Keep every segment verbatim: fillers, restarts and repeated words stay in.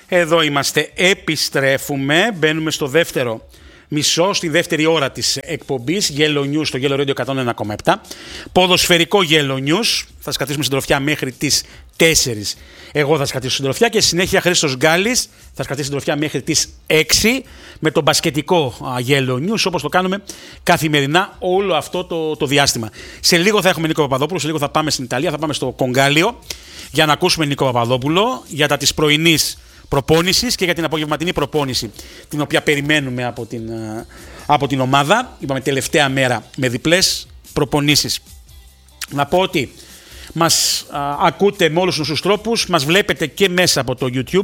Εδώ είμαστε, επιστρέφουμε, μπαίνουμε στο δεύτερο μισό, στη δεύτερη ώρα της εκπομπής Yellow News στο Yellow Radio εκατόν ένα κόμμα επτά. Ποδοσφαιρικό Yellow News, θα σκατήσουμε συντροφιά μέχρι τις τέσσερις. Εγώ θα σκατήσω συντροφιά και συνέχεια Χρήστος Γκάλης θα σκατήσει συντροφιά μέχρι τις έξι με το μπασκετικό Yellow News, όπως το κάνουμε καθημερινά όλο αυτό το, το διάστημα. Σε λίγο θα έχουμε Νίκο Παπαδόπουλο, σε λίγο θα πάμε στην Ιταλία, θα πάμε στο Κογκάλιο για να ακούσουμε Νίκο Παπαδόπουλο για τα της πρωινής προπόνησης και για την απογευματινή προπόνηση, την οποία περιμένουμε από την, από την ομάδα. Είπαμε τελευταία μέρα με διπλές προπονήσεις. Να πω ότι μας α, ακούτε με όλους τους τρόπους, μας βλέπετε και μέσα από το YouTube.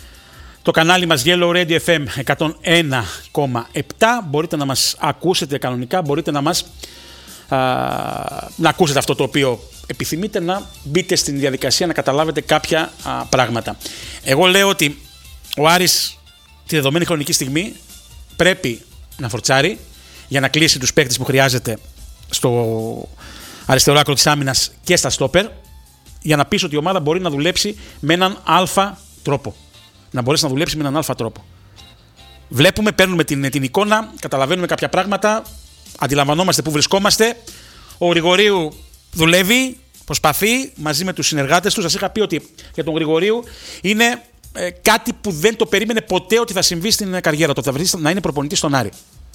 Το κανάλι μας Yellow Radio εφ εμ εκατόν ένα κόμμα επτά. Μπορείτε να μας ακούσετε κανονικά, μπορείτε να μας α, να ακούσετε αυτό το οποίο επιθυμείτε, να μπείτε στην διαδικασία να καταλάβετε κάποια α, πράγματα. Εγώ λέω ότι ο Άρης τη δεδομένη χρονική στιγμή πρέπει να φορτσάρει για να κλείσει τους παίκτες που χρειάζεται στο αριστερό άκρο της άμυνας και στα στόπερ, για να πεις ότι η ομάδα μπορεί να δουλέψει με έναν αλφα τρόπο. Να μπορέσει να δουλέψει με έναν αλφα τρόπο. Βλέπουμε, παίρνουμε την, την εικόνα, καταλαβαίνουμε κάποια πράγματα, αντιλαμβανόμαστε που βρισκόμαστε. Ο Γρηγορίου δουλεύει, προσπαθεί μαζί με τους συνεργάτες του. Σας είχα πει ότι για τον Γρηγορίου είναι ε, κάτι που δεν το περίμενε ποτέ ότι θα συμβεί στην καριέρα του, να είναι προπονητής στον Άρη.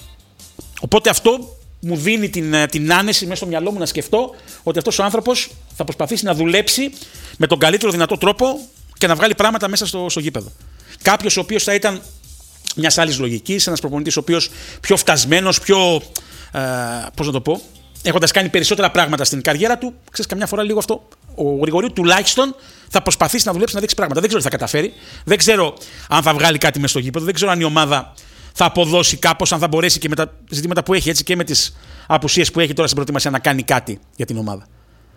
Οπότε αυτό μου δίνει την, την άνεση μέσα στο μυαλό μου να σκεφτώ ότι αυτός ο άνθρωπος θα προσπαθήσει να δουλέψει με τον καλύτερο δυνατό τρόπο και να βγάλει πράγματα μέσα στο, στο γήπεδο. Κάποιος ο οποίος θα ήταν μιας άλλης λογικής, ένας προπονητής ο οποίος πιο φτασμένος, πιο. Ε, πώς να το πω, έχοντας κάνει περισσότερα πράγματα στην καριέρα του, ξέρεις, καμιά φορά λίγο αυτό. Ο Γρηγορίου τουλάχιστον θα προσπαθήσει να δουλέψει, να δείξει πράγματα. Δεν ξέρω τι θα καταφέρει. Δεν ξέρω αν θα βγάλει κάτι μέσα στο γήπεδο. Δεν ξέρω αν η ομάδα θα αποδώσει κάπως, αν θα μπορέσει και με τα ζητήματα που έχει, έτσι, και με τις απουσίες που έχει τώρα στην προετοιμασία να κάνει κάτι για την ομάδα.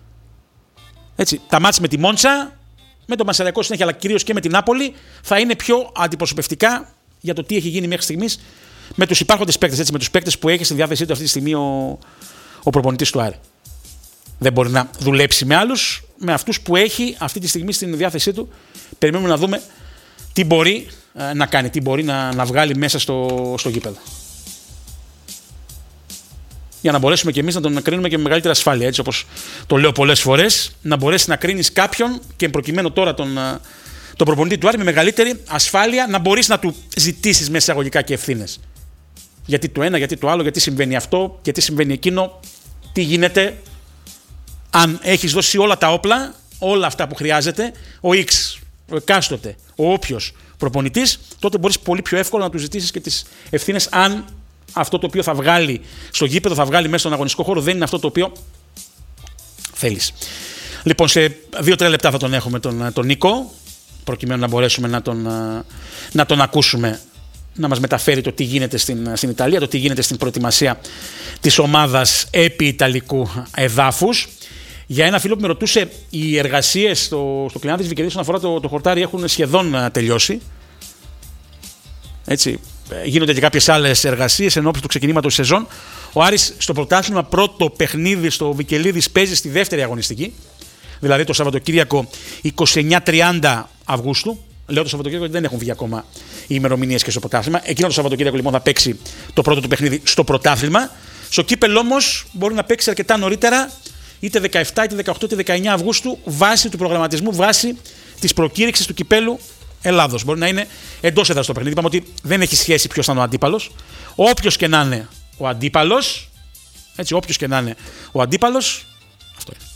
Έτσι, τα μάτς με τη Μόντσα, με τον Πανσεραϊκό συνέχεια, αλλά κυρίως και με την Νάπολη, θα είναι πιο αντιπροσωπευτικά για το τι έχει γίνει μέχρι στιγμής με τους υπάρχοντες παίκτες, έτσι, με τους παίκτες που έχει στη διάθεσή του αυτή τη στιγμή ο, ο προπονητής του Άρη. Δεν μπορεί να δουλέψει με άλλους, με αυτούς που έχει αυτή τη στιγμή στην διάθεσή του. Περιμένουμε να δούμε τι μπορεί ε, να κάνει, τι μπορεί να, να βγάλει μέσα στο, στο γήπεδο. Για να μπορέσουμε και εμείς να τον κρίνουμε και με μεγαλύτερη ασφάλεια, έτσι όπως το λέω πολλές φορές, να μπορέσει να κρίνεις κάποιον και προκειμένου τώρα τον, τον προπονητή του Άρη με μεγαλύτερη ασφάλεια, να μπορείς να του ζητήσεις μέσα εισαγωγικά και ευθύνες. Γιατί το ένα, γιατί το άλλο, γιατί συμβαίνει αυτό, γιατί συμβαίνει εκείνο, τι γίνεται. Αν έχεις δώσει όλα τα όπλα, όλα αυτά που χρειάζεται, ο X, ο εκάστοτε, ο όποιος προπονητής, τότε μπορείς πολύ πιο εύκολα να του ζητήσεις και τις ευθύνες, αν αυτό το οποίο θα βγάλει στο γήπεδο, θα βγάλει μέσα στον αγωνιστικό χώρο, δεν είναι αυτό το οποίο θέλεις. Λοιπόν, σε δύο τρία λεπτά θα τον έχουμε τον, τον Νίκο, προκειμένου να μπορέσουμε να τον, να τον ακούσουμε, να μας μεταφέρει το τι γίνεται στην, στην Ιταλία, το τι γίνεται στην προετοιμασία της ομάδας επί Ιταλικού εδάφους. Για ένα φίλο που με ρωτούσε, οι εργασίες στο, στο Κλεινάδης Βικερίδης όσον αφορά το, το χορτάρι έχουν σχεδόν τελειώσει. Έτσι, γίνονται και κάποιες άλλες εργασίες ενώπιον του ξεκινήματος της σεζόν. Ο Άρης στο πρωτάθλημα, πρώτο παιχνίδι στο Βικελίδης, παίζει στη δεύτερη αγωνιστική. Δηλαδή το Σαββατοκύριακο είκοσι εννέα τριάντα Αυγούστου. Λέω το Σαββατοκύριακο γιατί δεν έχουν βγει ακόμα οι ημερομηνίες και στο πρωτάθλημα. Εκείνο το Σαββατοκύριακο λοιπόν θα παίξει το πρώτο του παιχνίδι στο πρωτάθλημα. Στο κύπελλο όμως μπορεί να παίξει αρκετά νωρίτερα, είτε δεκαεπτά, είτε δεκαοκτώ, είτε δεκαεννέα Αυγούστου, βάσει του προγραμματισμού, βάσει της προκήρυξης του κυπέλλου Ελλάδος. Μπορεί να είναι εντός έδρας το παιχνίδι. Είπαμε ότι δεν έχει σχέση ποιος θα είναι ο αντίπαλος. Όποιος και να είναι ο αντίπαλος, έτσι, όποιος και να είναι ο αντίπαλος, αυτό είναι.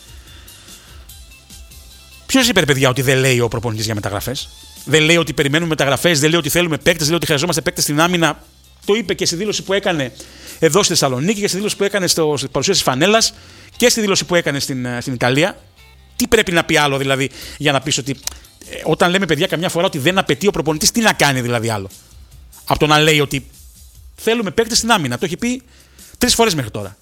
Ποιος είπε, παιδιά, ότι δεν λέει ο προπονητής για μεταγραφές? Δεν λέει ότι περιμένουμε μεταγραφές, δεν λέει ότι θέλουμε παίκτες, δεν λέει ότι χρειαζόμαστε παίκτες στην άμυνα. Το είπε και στη δήλωση που έκανε εδώ στη Θεσσαλονίκη και στη δήλωση που έκανε στο, στην παρουσίαση της φανέλας και στη δήλωση που έκανε στην, στην Ιταλία. Τι πρέπει να πει άλλο δηλαδή για να πεις ότι ε, όταν λέμε, παιδιά, καμιά φορά ότι δεν απαιτεί ο προπονητής, τι να κάνει δηλαδή άλλο από το να λέει ότι θέλουμε παίκτες στην άμυνα? Το έχει πει τρεις φορές μέχρι τώρα.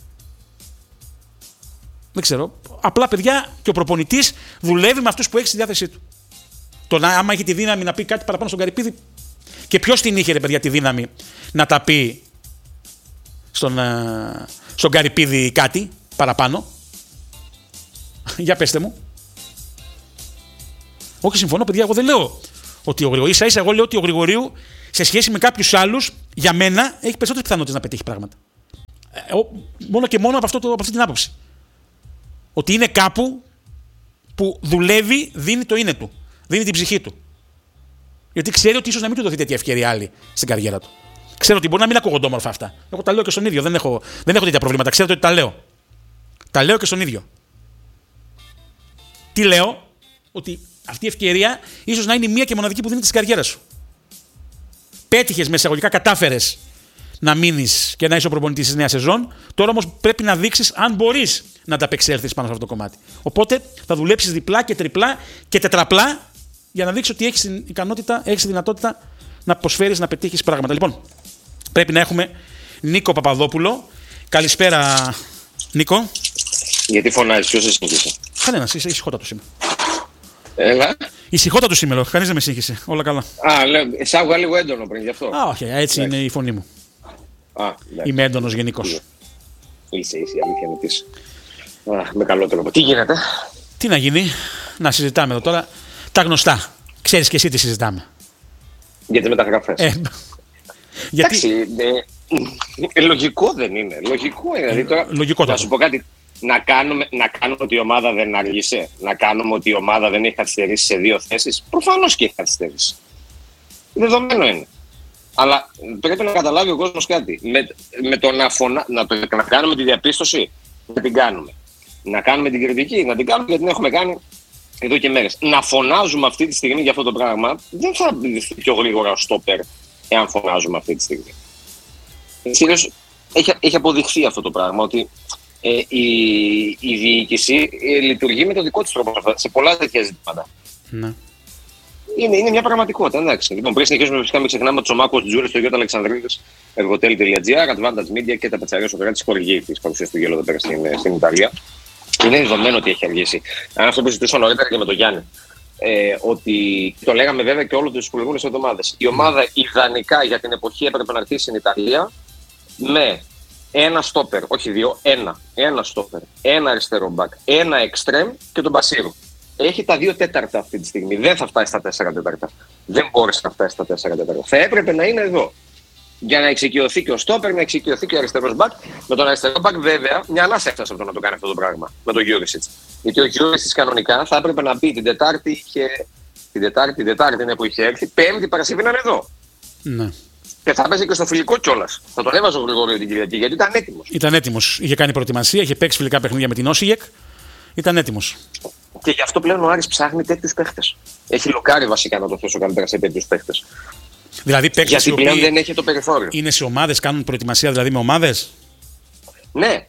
Δεν ξέρω. Απλά, παιδιά, και ο προπονητής δουλεύει με αυτούς που έχει στη διάθεσή του. Το να, άμα έχει τη δύναμη να πει κάτι παραπάνω στον Καρυπίδη, και ποιος την είχε, ρε παιδιά, τη δύναμη να τα πει στον, στον Καρυπίδη κάτι παραπάνω? Για πέστε μου. Όχι, συμφωνώ, παιδιά, εγώ δεν λέω Ότι ο Γρηγορίου, ίσα ίσα, εγώ λέω ότι ο Γρηγορίου σε σχέση με κάποιους άλλους, για μένα έχει περισσότερες πιθανότητες να πετύχει πράγματα. Ε, ο, μόνο και μόνο από, αυτό το, από αυτή την άποψη. Ότι είναι κάπου που δουλεύει, δίνει το είναι του. Δίνει την ψυχή του. Γιατί ξέρει ότι ίσως να μην του δοθεί τέτοια ευκαιρία άλλη στην καριέρα του. Ξέρω ότι μπορεί να μην είναι ακουγοντόμορφα αυτά. Εγώ τα λέω και στον ίδιο. Δεν έχω, δεν έχω τέτοια προβλήματα. Ξέρετε ότι τα λέω. Τα λέω και στον ίδιο. Τι λέω, ότι αυτή η ευκαιρία ίσως να είναι η μία και μοναδική που δίνει στην καριέρα σου. Πέτυχες με εισαγωγικά, κατάφερες να μείνεις και να είσαι ο προπονητής της νέας σεζόν. Τώρα όμως πρέπει να δείξεις αν μπορείς να ανταπεξέλθεις πάνω σε αυτό το κομμάτι. Οπότε θα δουλέψεις διπλά και τριπλά και τετραπλά για να δείξεις ότι έχεις την ικανότητα, έχεις τη δυνατότητα να προσφέρεις, να πετύχεις πράγματα. Λοιπόν, πρέπει να έχουμε Νίκο Παπαδόπουλο. Καλησπέρα, Νίκο. Γιατί φωνάζεις, ποιος σε σύγχυσε? Κανένας, είσαι ησυχότατος είμαι. Έλα. Ησυχότατος είμαι, λέω. Κανείς δεν με σύγχυσε. Όλα καλά. Α, λέω, σ' άκουγα λίγο έντονο πριν γι' αυτό. Α, όχι, έτσι είναι η φωνή μου. Α, εντάξει. Είμαι έντονος γενικώς. Είσαι, είσαι, η αλήθεια είναι της. Α, με καλό τρόπο. Τι γίνεται? Τι να γίνει, να συζητάμε εδώ τώρα τα γνωστά. Ξέρεις και εσύ τι συζητάμε. Για τις μεταγραφές. Ε, γιατί... Εντάξει, ε, ε, λογικό δεν είναι. Λογικό είναι. Δηλαδή, τώρα, λογικό να σου πω κάτι. Να κάνουμε, να κάνουμε ότι η ομάδα δεν άργησε. Να κάνουμε ότι η ομάδα δεν έχει καθυστερήσει σε δύο θέσεις. Προφανώς και έχει καθυστερήσει. Δεδομένο είναι. Αλλά πρέπει να καταλάβει ο κόσμος κάτι. Με, με το να, φωνα... να, το... να κάνουμε τη διαπίστωση, να την κάνουμε. Να κάνουμε την κριτική, να την κάνουμε γιατί την έχουμε κάνει εδώ και μέρες. Να φωνάζουμε αυτή τη στιγμή για αυτό το πράγμα, δεν θα μπει πιο γρήγορα ο στόπερ εάν φωνάζουμε αυτή τη στιγμή. Συνήθως έχει, έχει αποδειχθεί αυτό το πράγμα ότι ε, η, η διοίκηση ε, λειτουργεί με το δικό της τρόπο σε πολλά τέτοια ζητήματα. Ναι. Είναι, είναι μια πραγματικότητα, εντάξει. Λοιπόν, πριν συνεχίσουμε, φυσικά μην ξεχνάμε ότι ο Μάκος Τζούρι, το Γιώτα Αλεξανδρίδης, εργοτέλη τελεία τζι άρ, Advantage Media και τα πετσαρία στο τη χορηγή τη παρουσία του Γέλο εδώ πέρα στην, στην Ιταλία. Είναι δεδομένο ότι έχει αργήσει. Αν αυτό που ζητούσα νωρίτερα και με τον Γιάννη, ε, ότι το λέγαμε βέβαια και όλες τις προηγούμενες εβδομάδες. Η ομάδα ιδανικά για την εποχή έπρεπε να έρθει στην Ιταλία με ένα στόπερ, όχι δύο, ένα. Ένα στόπερ, ένα αριστερό μπακ, ένα εξτρέμ και τον Μπασίρου. Έχει τα δύο τέταρτα αυτή τη στιγμή. Δεν θα φτάσει στα τέσσερα τέταρτα. Δεν μπόρεσε να φτάσει στα τέσσερα τέταρτα. Θα έπρεπε να είναι εδώ. Για να εξοικειωθεί και ο στόπερ, να εξοικειωθεί και ο αριστερός μπακ. Με τον αριστερό μπακ, βέβαια, μια ανάσα έφτασε από το να το κάνει αυτό το πράγμα. Με τον Γιούρισιτς. Γιατί ο Γιούρισιτς κανονικά θα έπρεπε να μπει την Τετάρτη και. Την Τετάρτη, την Τετάρτη είναι που είχε έρθει. Πέμπτη Παρασκευή να είναι εδώ. Ναι. Και θα παίζει και στο φιλικό κιόλας. Θα τον έβαζε ο Γρηγορίου την Κυριακή γιατί ήταν έτοιμος. Ήταν έτοιμος. Είχε κάνει προετοιμασία, είχε παίξει φιλικά παιχνίδια με την Όσιγεκ. Ήταν έτοιμος. Και γι' αυτό πλέον ο Άρης ψάχνει τέτοιους παίχτες. Έχει λοκάρει βασικά να το θέσω καλύτερα σε τέτοιους παίχτες. Δηλαδή παίχτες γιατί πλέον δεν έχει το περιθώριο. Είναι σε ομάδες, κάνουν προετοιμασία δηλαδή με ομάδες. Ναι.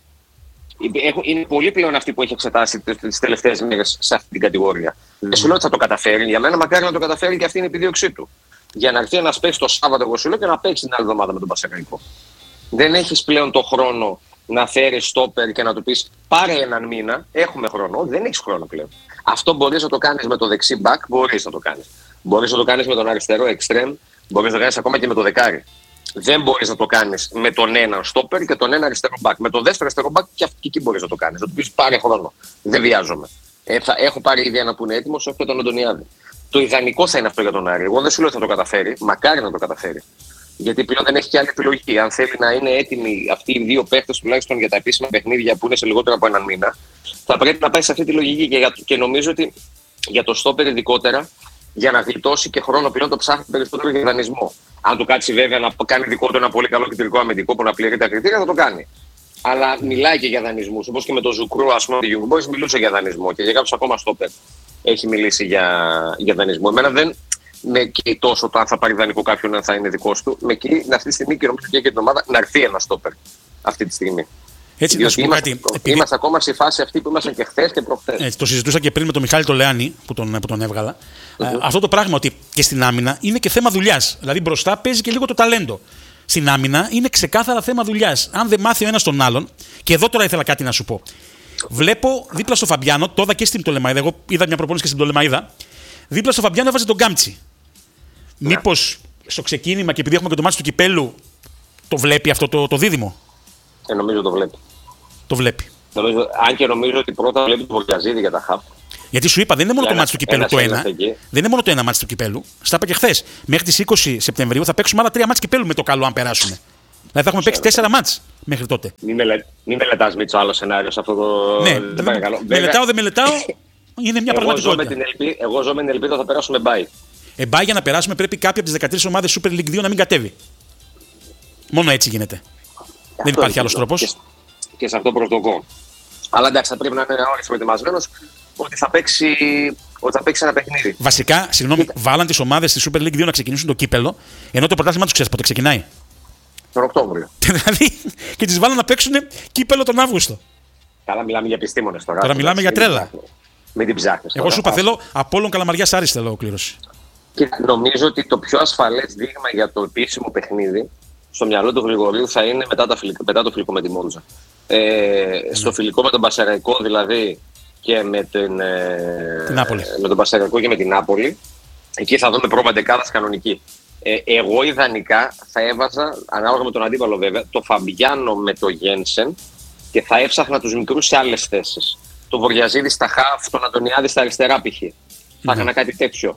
Είναι πολύ πλέον αυτοί που έχει εξετάσει τις τελευταίες μέρες σε αυτή την κατηγορία. Mm. Δεν σου λέω ότι θα το καταφέρει. Για μένα μακάρι να το καταφέρει και αυτή είναι η επιδίωξή του. Για να έρθει ένα παίξει το Σάββατο, εγώ σου λέω, και να παίξει την άλλη εβδομάδα με τον Πασεραϊκό. Δεν έχει πλέον το χρόνο να φέρει στόπερ και να του πει πάρε έναν μήνα. Έχουμε χρόνο. Δεν έχει χρόνο πλέον. Αυτό μπορεί να το κάνει με το δεξί μπακ, μπορεί να το κάνει. Μπορεί να το κάνει με τον αριστερό εξτρέμ, μπορεί να το κάνει ακόμα και με το δεκάρι. Δεν μπορεί να το κάνει με τον ένα στόπερ και τον ένα αριστερό μπακ. Με τον δεύτερο αριστερό μπακ και εκεί μπορεί να το κάνει. Να του πει πάρε χρόνο. Δεν βιάζομαι. Ε, θα, έχω πάρει ήδη ένα που είναι έτοιμο, όχι τον Αντωνιάδη. Το ιδανικό θα είναι αυτό για τον Άρη. Εγώ δεν σου λέω ότι θα το καταφέρει. Μακάρι να το καταφέρει. Γιατί πλέον δεν έχει και άλλη επιλογή. Αν θέλει να είναι έτοιμοι αυτοί οι δύο παίχτες τουλάχιστον για τα επίσημα παιχνίδια που είναι σε λιγότερο από έναν μήνα, θα πρέπει να πάει σε αυτή τη λογική. Και, για, και νομίζω ότι για το στόπερ ειδικότερα, για να γλιτώσει και χρόνο πλέον το ψάχνει περισσότερο για δανεισμό. Αν του κάτσει βέβαια να κάνει δικό του ένα πολύ καλό κεντρικό αμυντικό που να πληρεί τα κριτήρια, θα το κάνει. Αλλά μιλάει και για δανεισμούς. Όπως και με τον Ζουκρού, ας πούμε, τη Young Boys μιλούσε για δανεισμό και για κάποιους ακόμα στόπερ έχει μιλήσει για, για δανεισμό. Εμένα δεν με καίει τόσο το αν θα πάρει δανεικό κάποιον αν θα είναι δικός του. Με καίει αυτή τη στιγμή και νομίζω και για την ομάδα να έρθει ένα στόπερ αυτή τη στιγμή. Έτσι, να σου πω είμαστε, κάτι. Επειδή... Είμαστε ακόμα στη φάση αυτή που ήμασταν και χθες και προχθές. Έτσι, το συζητούσα και πριν με τον Μιχάλη τον Λεάνη που τον, που τον έβγαλα. Mm-hmm. Ε, αυτό το πράγμα ότι και στην άμυνα είναι και θέμα δουλειάς. Δηλαδή μπροστά παίζει και λίγο το ταλέντο. Στην άμυνα είναι ξεκάθαρα θέμα δουλειάς. Αν δεν μάθει ο ένας τον άλλον, και εδώ τώρα ήθελα κάτι να σου πω. Βλέπω δίπλα στο Φαμπιάνο, το είδα και στην Πτολεμαΐδα. Εγώ είδα μια προπόνηση και στην Πτολεμαΐδα. Δίπλα στο Φαμπιάνο έβαζε τον Γκάμτσι. Yeah. Μήπως στο ξεκίνημα και επειδή έχουμε και το μάτι του κυπέλου, το βλέπει αυτό το, το δίδυμο. Ε, νομίζω το βλέπει. Το βλέπει. Νομίζω, αν και νομίζω ότι πρώτα βλέπει το Βορειαζίδη για τα χαφ. Γιατί σου είπα, δεν είναι μόνο Για το μάτς του κυπέλου το ένα. Δεν είναι μόνο το ένα μάτς του κυπέλου. Στα είπα και χθες. Μέχρι τις είκοσι Σεπτεμβρίου θα παίξουμε άλλα τρία μάτς κυπέλου με το καλό, αν περάσουμε. Δηλαδή θα έχουμε παίξει τέσσερα μάτς μέχρι τότε. Μην, μελε... μην μελετάς Μίτσο άλλο σενάριο σε αυτό το. Ναι, δεν μελετάω, δεν μελετάω. Είναι μια εγώ πραγματικότητα. Ζω με την ελπί... Εγώ ζω με την ελπίδα θα περάσουμε μπάι. Ε, μπάι για να περάσουμε πρέπει κάποια από τις δεκατρείς ομάδες Super League δύο να μην κατέβει. Μόνο έτσι γίνεται. Αυτό δεν υπάρχει άλλος τρόπος. Και, και σε αυτό προσδοκώ. Αλλά εντάξει, θα πρέπει να είναι όλος προετοιμασμένος ότι θα παίξει, ότι θα παίξει ένα παιχνίδι. Βασικά, συγγνώμη, βάλαν τις ομάδες στη Super League δύο να ξεκινήσουν το κύπελο, ενώ το πρωτάθλημα τους ξέρεις πότε ξεκινάει. Τον Οκτώβριο. Δηλαδή, και τις βάλαν να παίξουν κύπελο τον Αύγουστο. Καλά, μιλάμε για επιστήμονες τώρα. Τώρα μιλάμε για τρέλα. Μην την ψάχνεις. Εγώ σου είπα, θέλω Απόλλων Καλαμαριάς Άρης θέλω κλήρωση. Και νομίζω ότι το πιο ασφαλές δείγμα για το επίσημο παιχνίδι στο μυαλό του Γρηγορίου θα είναι μετά, τα φιλικό, μετά το φιλικό με τη Μόντζα. Ε, mm. Στο φιλικό με τον Πασαραϊκό δηλαδή και με, την, ε, με τον Πασαραϊκό και με την Νάπολη, εκεί θα δούμε πρόβα δεκάδας κανονική. Ε, εγώ ιδανικά θα έβαζα, ανάλογα με τον αντίπαλο βέβαια, το Φαμπιάνο με το Γένσεν και θα έψαχνα τους μικρούς σε άλλες θέσεις. Το Βοριαζίδη στα χαφ, τον Αντωνιάδη στα αριστερά π.χ. Mm. Θα έκανα κάτι τέτοιο.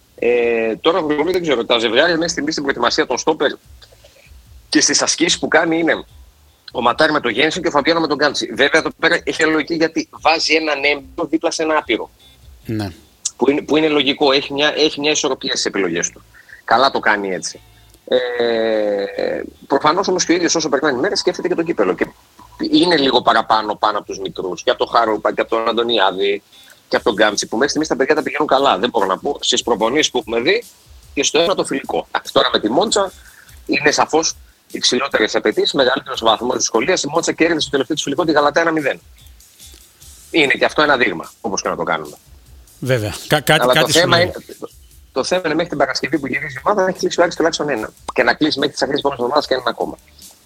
Ε, τώρα δεν ξέρω, τα ζευγάρια μέσα στην προετοιμασία των στόπερ και στις ασκήσεις που κάνει είναι ο Ματάρ με το Γένσεν και ο Φαμπιάνο με τον Γκάντσι. Βέβαια εδώ πέρα έχει λογική γιατί βάζει έναν έμπειρο δίπλα σε ένα άπειρο. Ναι. Που, είναι, που είναι λογικό, έχει μια, έχει μια ισορροπία στις επιλογές του. Καλά το κάνει έτσι. Ε, προφανώς όμως και ο ίδιος όσο περνάνε οι μέρες σκέφτεται και το κύπελο. Και είναι λίγο παραπάνω πάνω από τους μικρούς. Και από τον Χαρούπα και από τον Αντωνιάδη και από τον Γκάμτσι που μέχρι στιγμής τα παιδιά τα πηγαίνουν καλά. Δεν μπορώ να πω στις προπονήσεις που έχουμε δει και στο ένα το φιλικό. Τώρα με τη Μόντσα είναι σαφώς υψηλότερες απαιτήσεις, μεγαλύτερος βαθμός δυσκολίας. Η Μόντσα κέρδισε στο τελευταίο του φιλικό τη Γαλατά ένα μηδέν. Είναι και αυτό ένα δείγμα, όπως και να το κάνουμε. Βέβαια. Κα- κάτι, Αλλά κάτι το, θέμα είναι, το, το θέμα είναι μέχρι την Παρασκευή που γυρίζει η ομάδα να έχει κλείσει τουλάχιστον ένα. Και να κλείσει μέχρι τις αρχές της επόμενης εβδομάδας και έναν ακόμα.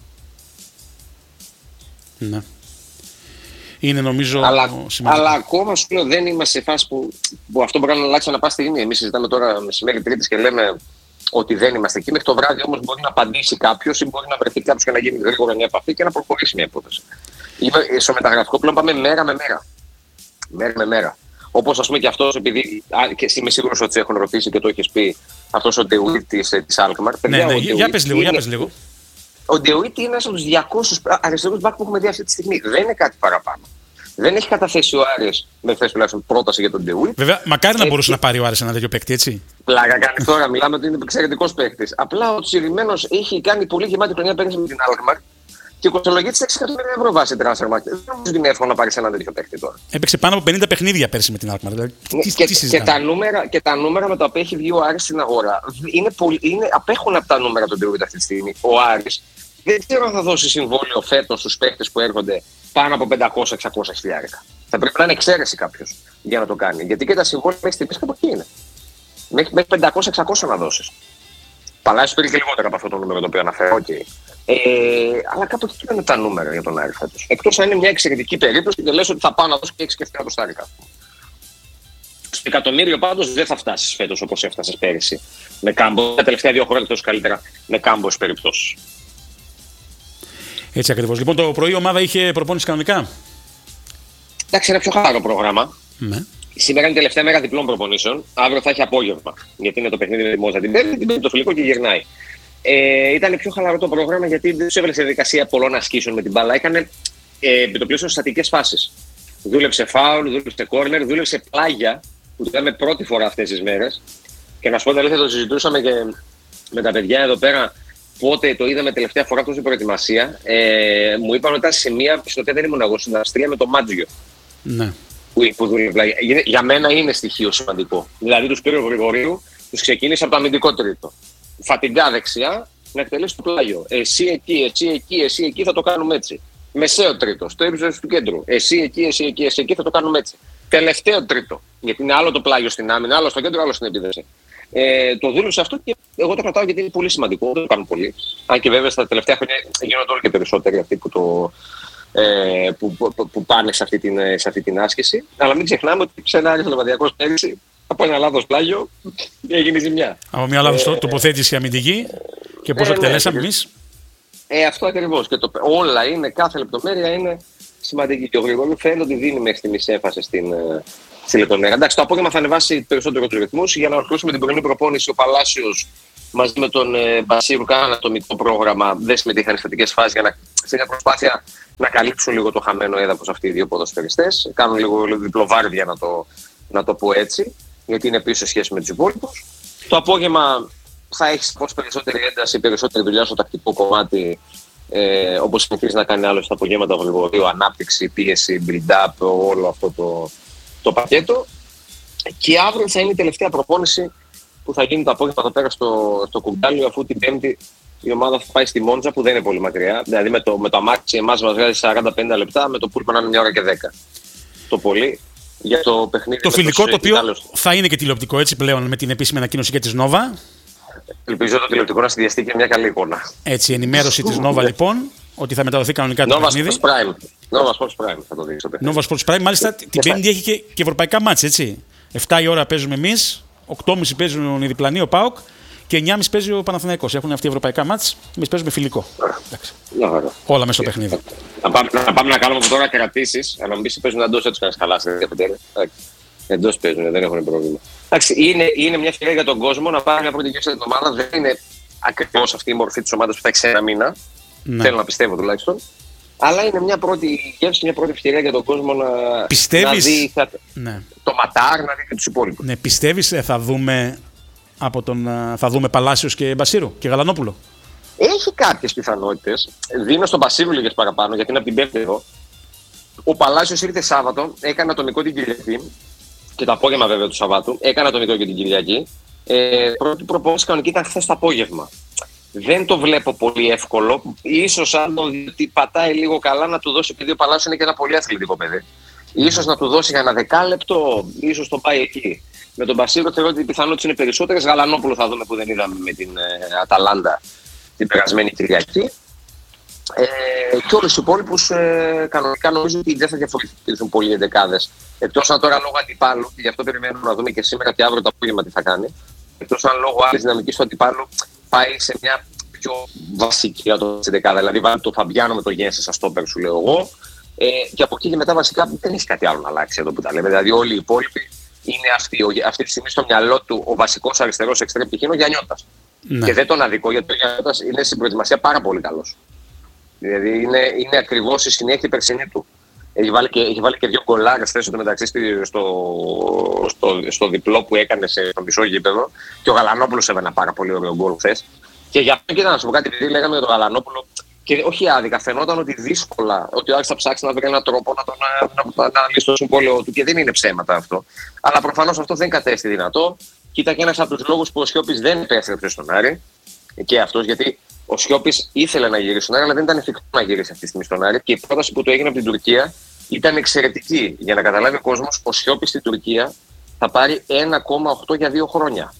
Ναι. Είναι νομίζω αλλά, σημαντικό. Αλλά ακόμα σου λέω δεν είμαστε σε φάση που, που αυτό μπορεί να αλλάξει ανά πάση στιγμή. Εμείς συζητάμε τώρα μεσημέρι Τρίτης και λέμε ότι δεν είμαστε εκεί. Μέχρι το βράδυ όμως μπορεί να απαντήσει κάποιος ή μπορεί να βρεθεί κάποιος και να γίνει γρήγορα μια επαφή και να προχωρήσει μια υπόθεση. Στο μεταγραφικό πλέον πάμε μέρα με μέρα. Μέρα με μέρα. Όπως ας πούμε και αυτός, επειδή και είμαι σίγουρος ότι σε έχουν ρωτήσει και το έχεις πει, αυτός ο Ντεουίτ της Αλκμαρ. Ναι, ναι, για πες λίγο, για πες λίγο. Ο Ντεουίτ είναι ένας από τους διακόσιους αριστερούς μπακ που έχουμε δει αυτή τη στιγμή. Δεν είναι κάτι παραπάνω. Δεν έχει καταθέσει ο Άρης με θέση τουλάχιστον πρόταση για τον Ντεουίτ. Βέβαια, μακάρι να μπορούσε να πάρει ο Άρης ένα τέτοιο παίκτη, έτσι. Πλάκα κάνει τώρα, μιλάμε ότι είναι εξαιρετικός παίκτης. Απλά ο Τσιρημένος έχει κάνει πολύ γεμάτη χρονιά πέρυσι με την Αλκμαρ και κοστολογείται στα έξι εκατομμύρια ευρώ βάση transfer market. Δεν νομίζω ότι είναι εύκολο να πάρει ένα τέτοιο παίκτη τώρα. Έπαιξε πάνω από πενήντα παιχνίδια πέρσι με την Αλκμαρ. Δηλαδή, τι, και, τι και, τα νούμερα, και τα νούμερα με τα οποία έχει βγει ο Άρης στην αγορά είναι πολύ, είναι, απέχουν από τα νούμερα των Ντεουίτ αυτή τη στιγμή. Ο Άρης δεν ξέρω αν θα δώσει συμβόλαιο φέτος στους παίκτες που έρχονται πάνω από πεντακόσια με εξακόσια χιλιάρικα. Θα πρέπει να είναι εξαίρεση κάποιος για να το κάνει. Γιατί και τα συμβόλαια μέχρι στιγμής κάπου εκεί είναι. Μέχρι, μέχρι πεντακόσια με εξακόσια να δώσεις. Παλάσσιο πήρε και λιγότερα από αυτό το νούμερο το οποίο αναφέρω. Okay. Ε, αλλά κάπου εκεί είναι τα νούμερα για τον Άρη φέτος. Εκτός αν είναι μια εξαιρετική περίπτωση και λες ότι θα πάω να δώσω και έξι και επτά εκατοστάρικα. Στο εκατομμύριο πάντως δεν θα φτάσεις φέτος όπως έφτασες πέρυσι. Με κάμπο, τα τελευταία δύο χρόνια τόσο καλύτερα με κάμπος περιπτώσεις. Έτσι ακριβώς. Λοιπόν, το πρωί η ομάδα είχε προπόνηση κανονικά. Εντάξει, είναι πιο χαλαρό πρόγραμμα. Ναι. Σήμερα είναι η τελευταία μέρα διπλών προπονήσεων. Αύριο θα έχει απόγευμα. Γιατί είναι το παιχνίδι με τη Μόζα την Πέμπτη, την Πέμπτη το φιλικό και γυρνάει. Ε, ήταν πιο χαλαρό το πρόγραμμα γιατί δεν του έβαλε σε διαδικασία πολλών ασκήσεων με την μπάλα. Έκανε ε, με το πλαίσιο στατικές φάσεις. Δούλεψε φάουλ, δούλεψε κόρνερ, δούλεψε πλάγια που το είδαμε πρώτη φορά αυτές τις μέρες. Και να σου πω την αλήθεια, το συζητούσαμε και με τα παιδιά εδώ πέρα. Πότε το είδαμε τελευταία φορά αυτό στην προετοιμασία, ε, μου είπαν ότι ήταν σε μία στην οποία δεν ήμουν εγώ, στην Αυστρία με το Μάτζιο. Ναι. Που, που δούλευε. Για μένα είναι στοιχείο σημαντικό. Δηλαδή του πήρε ο Γρηγορίου, του ξεκίνησε από το αμυντικό τρίτο. Φατιγκά δεξιά, να εκτελέσει το πλάγιο. Εσύ εκεί, εσύ εκεί, εσύ εκεί θα το κάνουμε έτσι. Μεσαίο τρίτο, στο ύψος του κέντρου. Εσύ εκεί, εσύ εκεί, εσύ εκεί θα το κάνουμε έτσι. Τελευταίο τρίτο. Γιατί είναι άλλο το πλάγιο στην άμυνα, άλλο στο κέντρο, άλλο στην επίδεση. Ε, το δούλεψε αυτό και εγώ το κρατάω γιατί είναι πολύ σημαντικό. Δεν το κάνουν πολύ. Αν και βέβαια στα τελευταία χρόνια γίνονται όλο και περισσότεροι αυτοί που, το, ε, που, που, που πάνε σε αυτή, την, σε αυτή την άσκηση. Αλλά μην ξεχνάμε ότι σε ένα Άρης Λεβαδιακός πέρυσι από ένα λάθος πλάγιο έγινε ζημιά. Από μια λάθος ε, τοποθέτηση αμυντική και πώς ε, εκτελέσαμε ναι, εμείς. Ε, αυτό ακριβώς. Και το, όλα είναι, κάθε λεπτομέρεια είναι σημαντική. Και ο Γρηγορίου φαίνεται ότι δίνει μέχρι στιγμής έμφαση στην, στη λεπτομέρεια. Εντάξει, το απόγευμα θα ανεβάσει περισσότερο του ρυθμού. Για να ολοκληρώσουμε την πρωινή προπόνηση, ο Παλάσιος μαζί με τον ε, Μπασίρου κάναν ένα ατομικό πρόγραμμα. Δεν συμμετείχαν στις θετικές φάσεις για να, σε μια προσπάθεια να καλύψουν λίγο το χαμένο έδαφος αυτοί οι δύο ποδοσφαιριστές. Κάνουν λίγο, λίγο διπλοβάρδια, να το, να το πω έτσι, γιατί είναι πίσω σε σχέση με τους υπόλοιπους. Το απόγευμα θα έχει πως περισσότερη ένταση, περισσότερη δουλειά στο τακτικό κομμάτι, ε, όπως συνηθίζει να κάνει άλλο στα απογεύματα ο Γρηγορίου, ανάπτυξη, πίεση, build-up, όλο αυτό το, το πακέτο. Και αύριο θα είναι η τελευταία προπόνηση που θα γίνει το απόγευμα εδώ πέρα στο, στο Κουμπάλιο, αφού την Πέμπτη η ομάδα θα πάει στη Μόντζα, που δεν είναι πολύ μακριά. Δηλαδή με το, με το αμάξι εμάς μας βγάζει σαράντα πενήντα λεπτά, με το πούλπο να είναι μια ώρα και δέκα. Το πολύ. Για το παιχνίδι. Το φιλικό, το οποίο θα είναι και τηλεοπτικό έτσι πλέον με την επίσημη ανακοίνωση και της Νόβα. Ελπίζω το τηλεοπτικό να συνδυαστεί και μια καλή εικόνα. Έτσι, ενημέρωση της Νόβα λοιπόν, ότι θα μεταδοθεί κανονικά το Nova παιχνίδι. Sports Prime. Nova Sports Prime θα το δείξει. Nova Sports Prime, μάλιστα την Πέμπτη έχει και, και ευρωπαϊκά μάτς, έτσι. εφτά η ώρα παίζουμε εμείς, οκτώ και μισή παίζουν οι διπλανοί, ο ΠΑΟΚ, και εννιά και μισή παίζει ο Παναθηναϊκός. Έχουν αυτοί ευρωπαϊκά μάτς, εμείς παίζουμε φιλικό. Όλα μέσα στο παιχνίδι. Να πάμε να, πάμε να κάνουμε από τώρα κρατήσεις, να μην πει παίζουν εντός, έτσι κάνεις καλά. Εντός παίζουν, δεν έχουν πρόβλημα. Εντάξει, είναι, είναι μια ευκαιρία για τον κόσμο να πάρει μια πρώτη γεύση την ομάδα. Δεν είναι ακριβώς αυτή η μορφή της ομάδας που θα έχει ένα μήνα. Ναι. Θέλω να πιστεύω τουλάχιστον. Αλλά είναι μια πρώτη γεύση, μια πρώτη ευκαιρία για τον κόσμο να, πιστεύεις... να δει θα... ναι. το Ματάρ, να δει και τους υπόλοιπους. Ναι, πιστεύεις θα δούμε, από τον, θα δούμε Παλάσιος και Μπασίρου και Γαλανόπουλο? Έχει κάποιες πιθανότητες. Δίνω στον Μπασίρου λίγες παραπάνω, γιατί είναι από την Πέμπτη εδώ. Ο Παλάσιος ήρθε Σάββατο, έκανε ατομικό την Κυριακή. Και το απόγευμα βέβαια του Σαββάτου. Έκανα ατομικό και την Κυριακή. Ε, πρώτη προπόνηση κανονική ήταν χθες το απόγευμα. Δεν το βλέπω πολύ εύκολο. Ίσως αν το δει πατάει λίγο καλά να του δώσει, επειδή ο Παλάσιος είναι και ένα πολύ αθλητικό παιδί. Ίσως να του δώσει για ένα δεκάλεπτο, ίσως το πάει εκεί. Με τον Μπασίρο θεωρώ ότι οι πιθανότητες είναι περισσότερες. Γαλανόπουλο θα δούμε, που δεν είδαμε με την ε, Αταλάντα την περασμένη Κυριακή. Ε, και όλους τους υπόλοιπους ε, κανονικά νομίζω ότι δεν θα διαφορετηθούν πολύ οι εντεκάδες. Εκτός αν τώρα λόγω αντιπάλου, και γι' αυτό περιμένουμε να δούμε και σήμερα και αύριο το απόγευμα τι θα κάνει. Εκτός αν λόγω άλλης δυναμικής του αντιπάλου πάει σε μια πιο βασική εντεκάδα. Δηλαδή βάλει το Φαμπιάνο με το Γένσε σαν στόπερ, σου λέω εγώ. Ε, και από εκεί και μετά βασικά δεν έχει κάτι άλλο να αλλάξει εδώ που τα λέμε. Δηλαδή όλοι οι υπόλοιποι είναι αυτοί. Αυτή τη στιγμή στο μυαλό του ο βασικός αριστερός εξτρέμ π.χ. είναι ο Γιαννιώτας. Ναι. Και δεν τον αδικό, γιατί ο Γιαννιώτας είναι στην προετοιμασία πάρα πολύ καλός. Δηλαδή είναι, είναι ακριβώς η συνέχεια περσινή του. Έχει βάλει και, έχει βάλει και δύο γκολάρες χθες στο μεταξύ στο, στο, στο διπλό που έκανε σε, στο μισό γήπεδο. Και ο Γαλανόπουλος έβαλε ένα πάρα πολύ ωραίο γκολ χθες. Και για αυτό κοίτα να σου πω κάτι, επειδή λέγαμε για τον Γαλανόπουλο, και όχι άδικα, φαινόταν ότι δύσκολα, ότι ο Άκης θα ψάξει να βρει έναν τρόπο να, τον, να, να, να λύσει το συμβόλαιο του. Και δεν είναι ψέματα αυτό. Αλλά προφανώς αυτό δεν κατέστη δυνατό. Και ήταν και ένας από τους λόγους που ο Σιώπης δεν επέστρεψε στον Άρη. Και αυτός, γιατί ο Σιώπης ήθελε να γυρίσει στον Άρη, αλλά δεν ήταν εφικτό να γυρίσει αυτή τη στιγμή στον Άρη. Και η πρόταση που του έγινε από την Τουρκία ήταν εξαιρετική. Για να καταλάβει ο κόσμος, ο Σιώπης στην Τουρκία θα πάρει ένα κόμμα οκτώ για δύο χρόνια.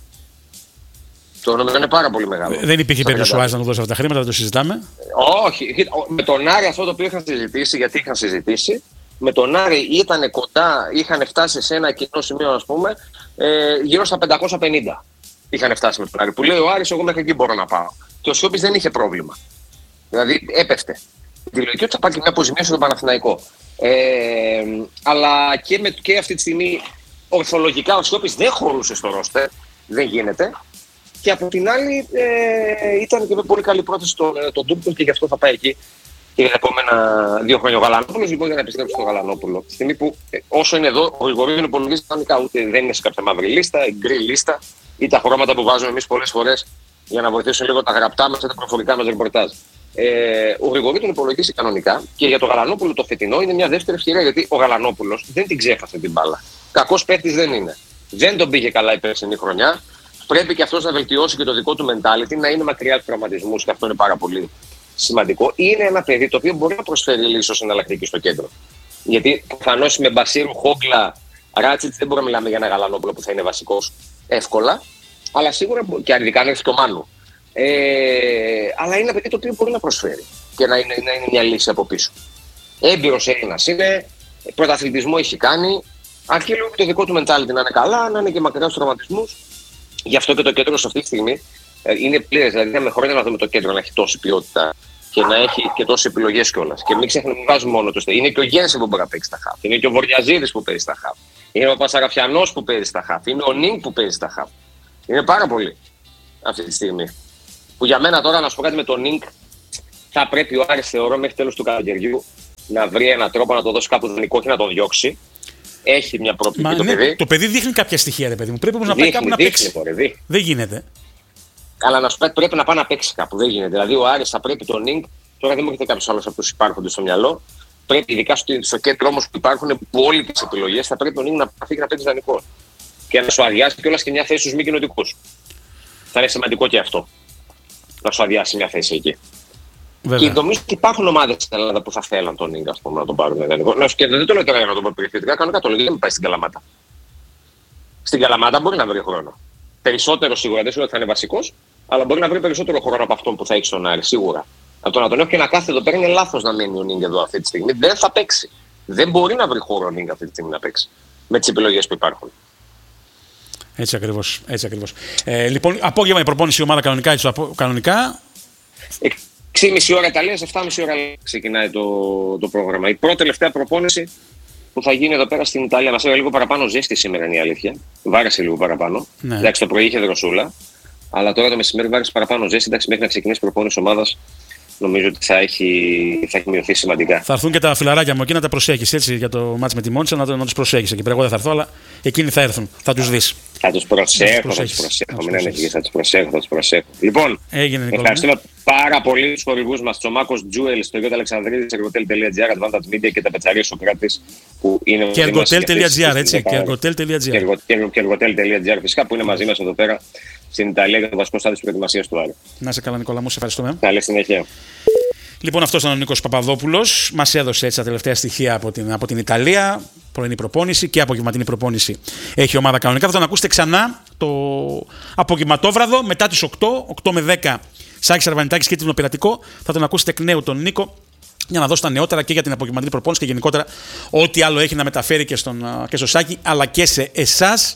Το νούμερο είναι πάρα πολύ μεγάλο. Δεν υπήρχε περίπτωση ο Άρης να του δώσει αυτά τα χρήματα, δεν το συζητάμε. Όχι. Με τον Άρη αυτό το οποίο είχαν συζητήσει, γιατί είχαν συζητήσει, με τον Άρη ήταν κοντά, είχαν φτάσει σε ένα κοινό σημείο, ας πούμε, ε, γύρω στα πεντακόσια πενήντα. Είχαν φτάσει με τον Άρη. Που λέει ο Άρης, εγώ μέχρι εκεί μπορώ να πάω. Και ο Σιώπης δεν είχε πρόβλημα. Δηλαδή έπεφτε. Τη λογική ότι θα πάρει και μια αποζημίωση στον Παναθηναϊκό. Ε, αλλά και, με, και αυτή τη στιγμή ορθολογικά ο Σιώπης δεν χωρούσε στο ρόστερ. Δεν γίνεται. Και από την άλλη ε, ήταν και με πολύ καλή πρόταση τον, τον Τούρκο και γι' αυτό θα πάει εκεί και για τα επόμενα δύο χρόνια. Ο Γαλανόπουλος λοιπόν για να επιστρέψει στο Γαλανόπουλο. Τη στιγμή που ε, όσο είναι εδώ, ο Γρηγορίου είναι υπολογίζει κανονικά, ούτε δεν είναι σε κάποια μαύρη λίστα, η γκρι λίστα ή τα χρώματα που βάζουμε εμείς πολλές φορές για να βοηθήσουν λίγο τα γραπτά μας και τα προφορικά μας ρεπορτάζ. Ε, ο Γρηγορίου τον υπολογίζει κανονικά και για τον Γαλανόπουλο το φετινό είναι μια δεύτερη ευκαιρία, γιατί ο Γαλανόπουλος δεν την ξέχασε την μπάλα. Κακός παίκτης δεν είναι. Δεν τον πήγε καλά η περσινή χρονιά. Πρέπει και αυτός να βελτιώσει και το δικό του mentality, να είναι μακριά από τραυματισμούς, και αυτό είναι πάρα πολύ σημαντικό. Είναι ένα παιδί το οποίο μπορεί να προσφέρει ίσως εναλλακτική στο κέντρο. Γιατί προφανώς με Μπασίρου, Χόγκλα, Ράτσιτς δεν μπορούμε να μιλάμε για ένα Γαλανόπουλο που θα είναι βασικός εύκολα, αλλά σίγουρα και ειδικά αν έρθει το Μάνου. Ε, αλλά είναι ένα παιδί το οποίο μπορεί να προσφέρει και να είναι, να είναι μια λύση από πίσω. Έμπειρος Έλληνας είναι, πρωταθλητισμό έχει κάνει, αρκεί λίγο το δικό του mentality να είναι καλά, να είναι και μακριά στους τραυματισμούς. Γι' αυτό και το κέντρο σε αυτή τη στιγμή είναι πλήρες. Δηλαδή, με χρόνια να δούμε το κέντρο να έχει τόση ποιότητα και να έχει και τόσες επιλογές κιόλας. Και μην ξεχνάμε, μην βάζουμε μόνο το στέλνο. Είναι και ο Γένσε που μπορεί να παίξει στα χαφ. Είναι και ο Βορειαζίδης που παίζει στα χαφ. Είναι ο Πασαραφιανός που παίζει στα χαφ. Είναι ο Νίνγκ που παίζει στα χαφ. Είναι πάρα πολύ αυτή τη στιγμή. Που για μένα τώρα, να σου πω κάτι με τον Νίνγκ, θα πρέπει ο Άρης, θεωρώ, μέχρι τέλος του καλοκαιριού να βρει έναν τρόπο να το δώσει κάπου δανεικό και να τον διώξει. Έχει μια προοπτική το ναι, παιδί. Το παιδί δείχνει κάποια στοιχεία, ρε παιδί μου. Πρέπει όμως να πάει κάπου να παίξει. Πορε, δεν γίνεται. Αλλά να σου πω, πρέπει να πάει να παίξει κάπου. Δεν γίνεται. Δηλαδή, ο Άρης θα πρέπει τον Νίνγκ, τώρα δεν μου έρχεται κάποιο άλλο από του υπάρχοντες στο μυαλό. Πρέπει, ειδικά στο κέντρο όμως που υπάρχουν, που όλοι τις επιλογές, θα πρέπει τον Νίνγκ να φύγει να παίξει δανεικό. Και να σου αδειάσει κιόλας και μια θέση στους μη κοινοτικούς. Θα είναι σημαντικό και αυτό. Να σου αδειάσει μια θέση εκεί. Βέβαια. Και νομίζω ότι υπάρχουν ομάδες στην Ελλάδα που θα θέλαν τον Νίνγκ, ας πούμε, να τον πάρουν δανεικό. Να σου και δεν το λέω τώρα για να τον πω περιφερειακά, κανονικά το λέω, δεν πάει στην Καλαμάτα. Στην Καλαμάτα μπορεί να βρει χρόνο. Περισσότερο σίγουρα, δεν σου λέω ότι θα είναι βασικός, αλλά μπορεί να βρει περισσότερο χρόνο από αυτόν που θα έχει στον Άρη, σίγουρα. Να τον, να τον έχω και να κάθεται εδώ πέρα, είναι λάθος να μένει ο Νίνγκ εδώ αυτή τη στιγμή. Δεν θα παίξει. Δεν μπορεί να βρει χώρο ο Νίνγκ αυτή τη στιγμή να παίξει. Με τις επιλογές που υπάρχουν. Έτσι ακριβώς. Έτσι ακριβώς. Ε, λοιπόν, απόγευμα η προπόνηση η ομάδα κανονικά. Έτσι, κανονικά. έξι και μισή ώρα Ιταλίας, επτά και μισή ώρα ξεκινάει το, το πρόγραμμα. Η πρώτη τελευταία προπόνηση που θα γίνει εδώ πέρα στην Ιταλία. Μας έβαλε λίγο παραπάνω ζέστη σήμερα, είναι η αλήθεια. Βάρεσε λίγο παραπάνω. Ναι. Εντάξει, το πρωί είχε δροσούλα. Αλλά τώρα το μεσημέρι βάρεσε παραπάνω ζέστη. Εντάξει, μέχρι να ξεκινήσει η προπόνηση ομάδας, νομίζω ότι θα έχει, θα έχει μειωθεί σημαντικά. Θα έρθουν και τα φιλαράκια μου εκεί να τα προσέχεις έτσι για το μάτς με τη Μόντσα, να, να τους προσέχεις εκεί πέρα. Εγώ δεν θα έρθω, αλλά εκείνοι θα έρθουν. Θα τους δεις. Θα τους προσέχω, θα τους προσέχω. Μην ανησυχείς, θα τους προσέχω, θα τους προσέχω. Λοιπόν, έγινε, ευχαριστούμε πάρα πολύ τους χορηγούς μας, Τσομάκος Jewels, το Γιώτα Αλεξανδρίδης, Ergotel.gr, Advantage Media και τα Πετσαρίες Σοκράτης που είναι. Και Ergotel.gr, έτσι. Και Ergotel.gr φυσικά που είναι μαζί μας εδώ πέρα στην Ιταλία για το βασικό στάδιο της προετοιμασίας του Άρη. Να σε καλά, Νικόλα μου, σε ευχαριστούμε. Καλή συνέχεια. Λοιπόν, αυτός ήταν ο Νίκος Παπαδόπουλος. Μας έδωσε έτσι τα τελευταία στοιχεία από την, από την Ιταλία. Πρωινή προπόνηση και απογευματινή προπόνηση έχει η ομάδα κανονικά. Θα τον ακούσετε ξανά το απογευματόβραδο μετά τις οκτώ, οκτώ με δέκα. Σάκης Αρβανιτάκης και την Πειρατικό. Θα τον ακούσετε εκ νέου τον Νίκο για να δώσει τα νεότερα και για την απογευματινή προπόνηση και γενικότερα ό,τι άλλο έχει να μεταφέρει και, στον, και στο Σάκη αλλά και σε εσάς.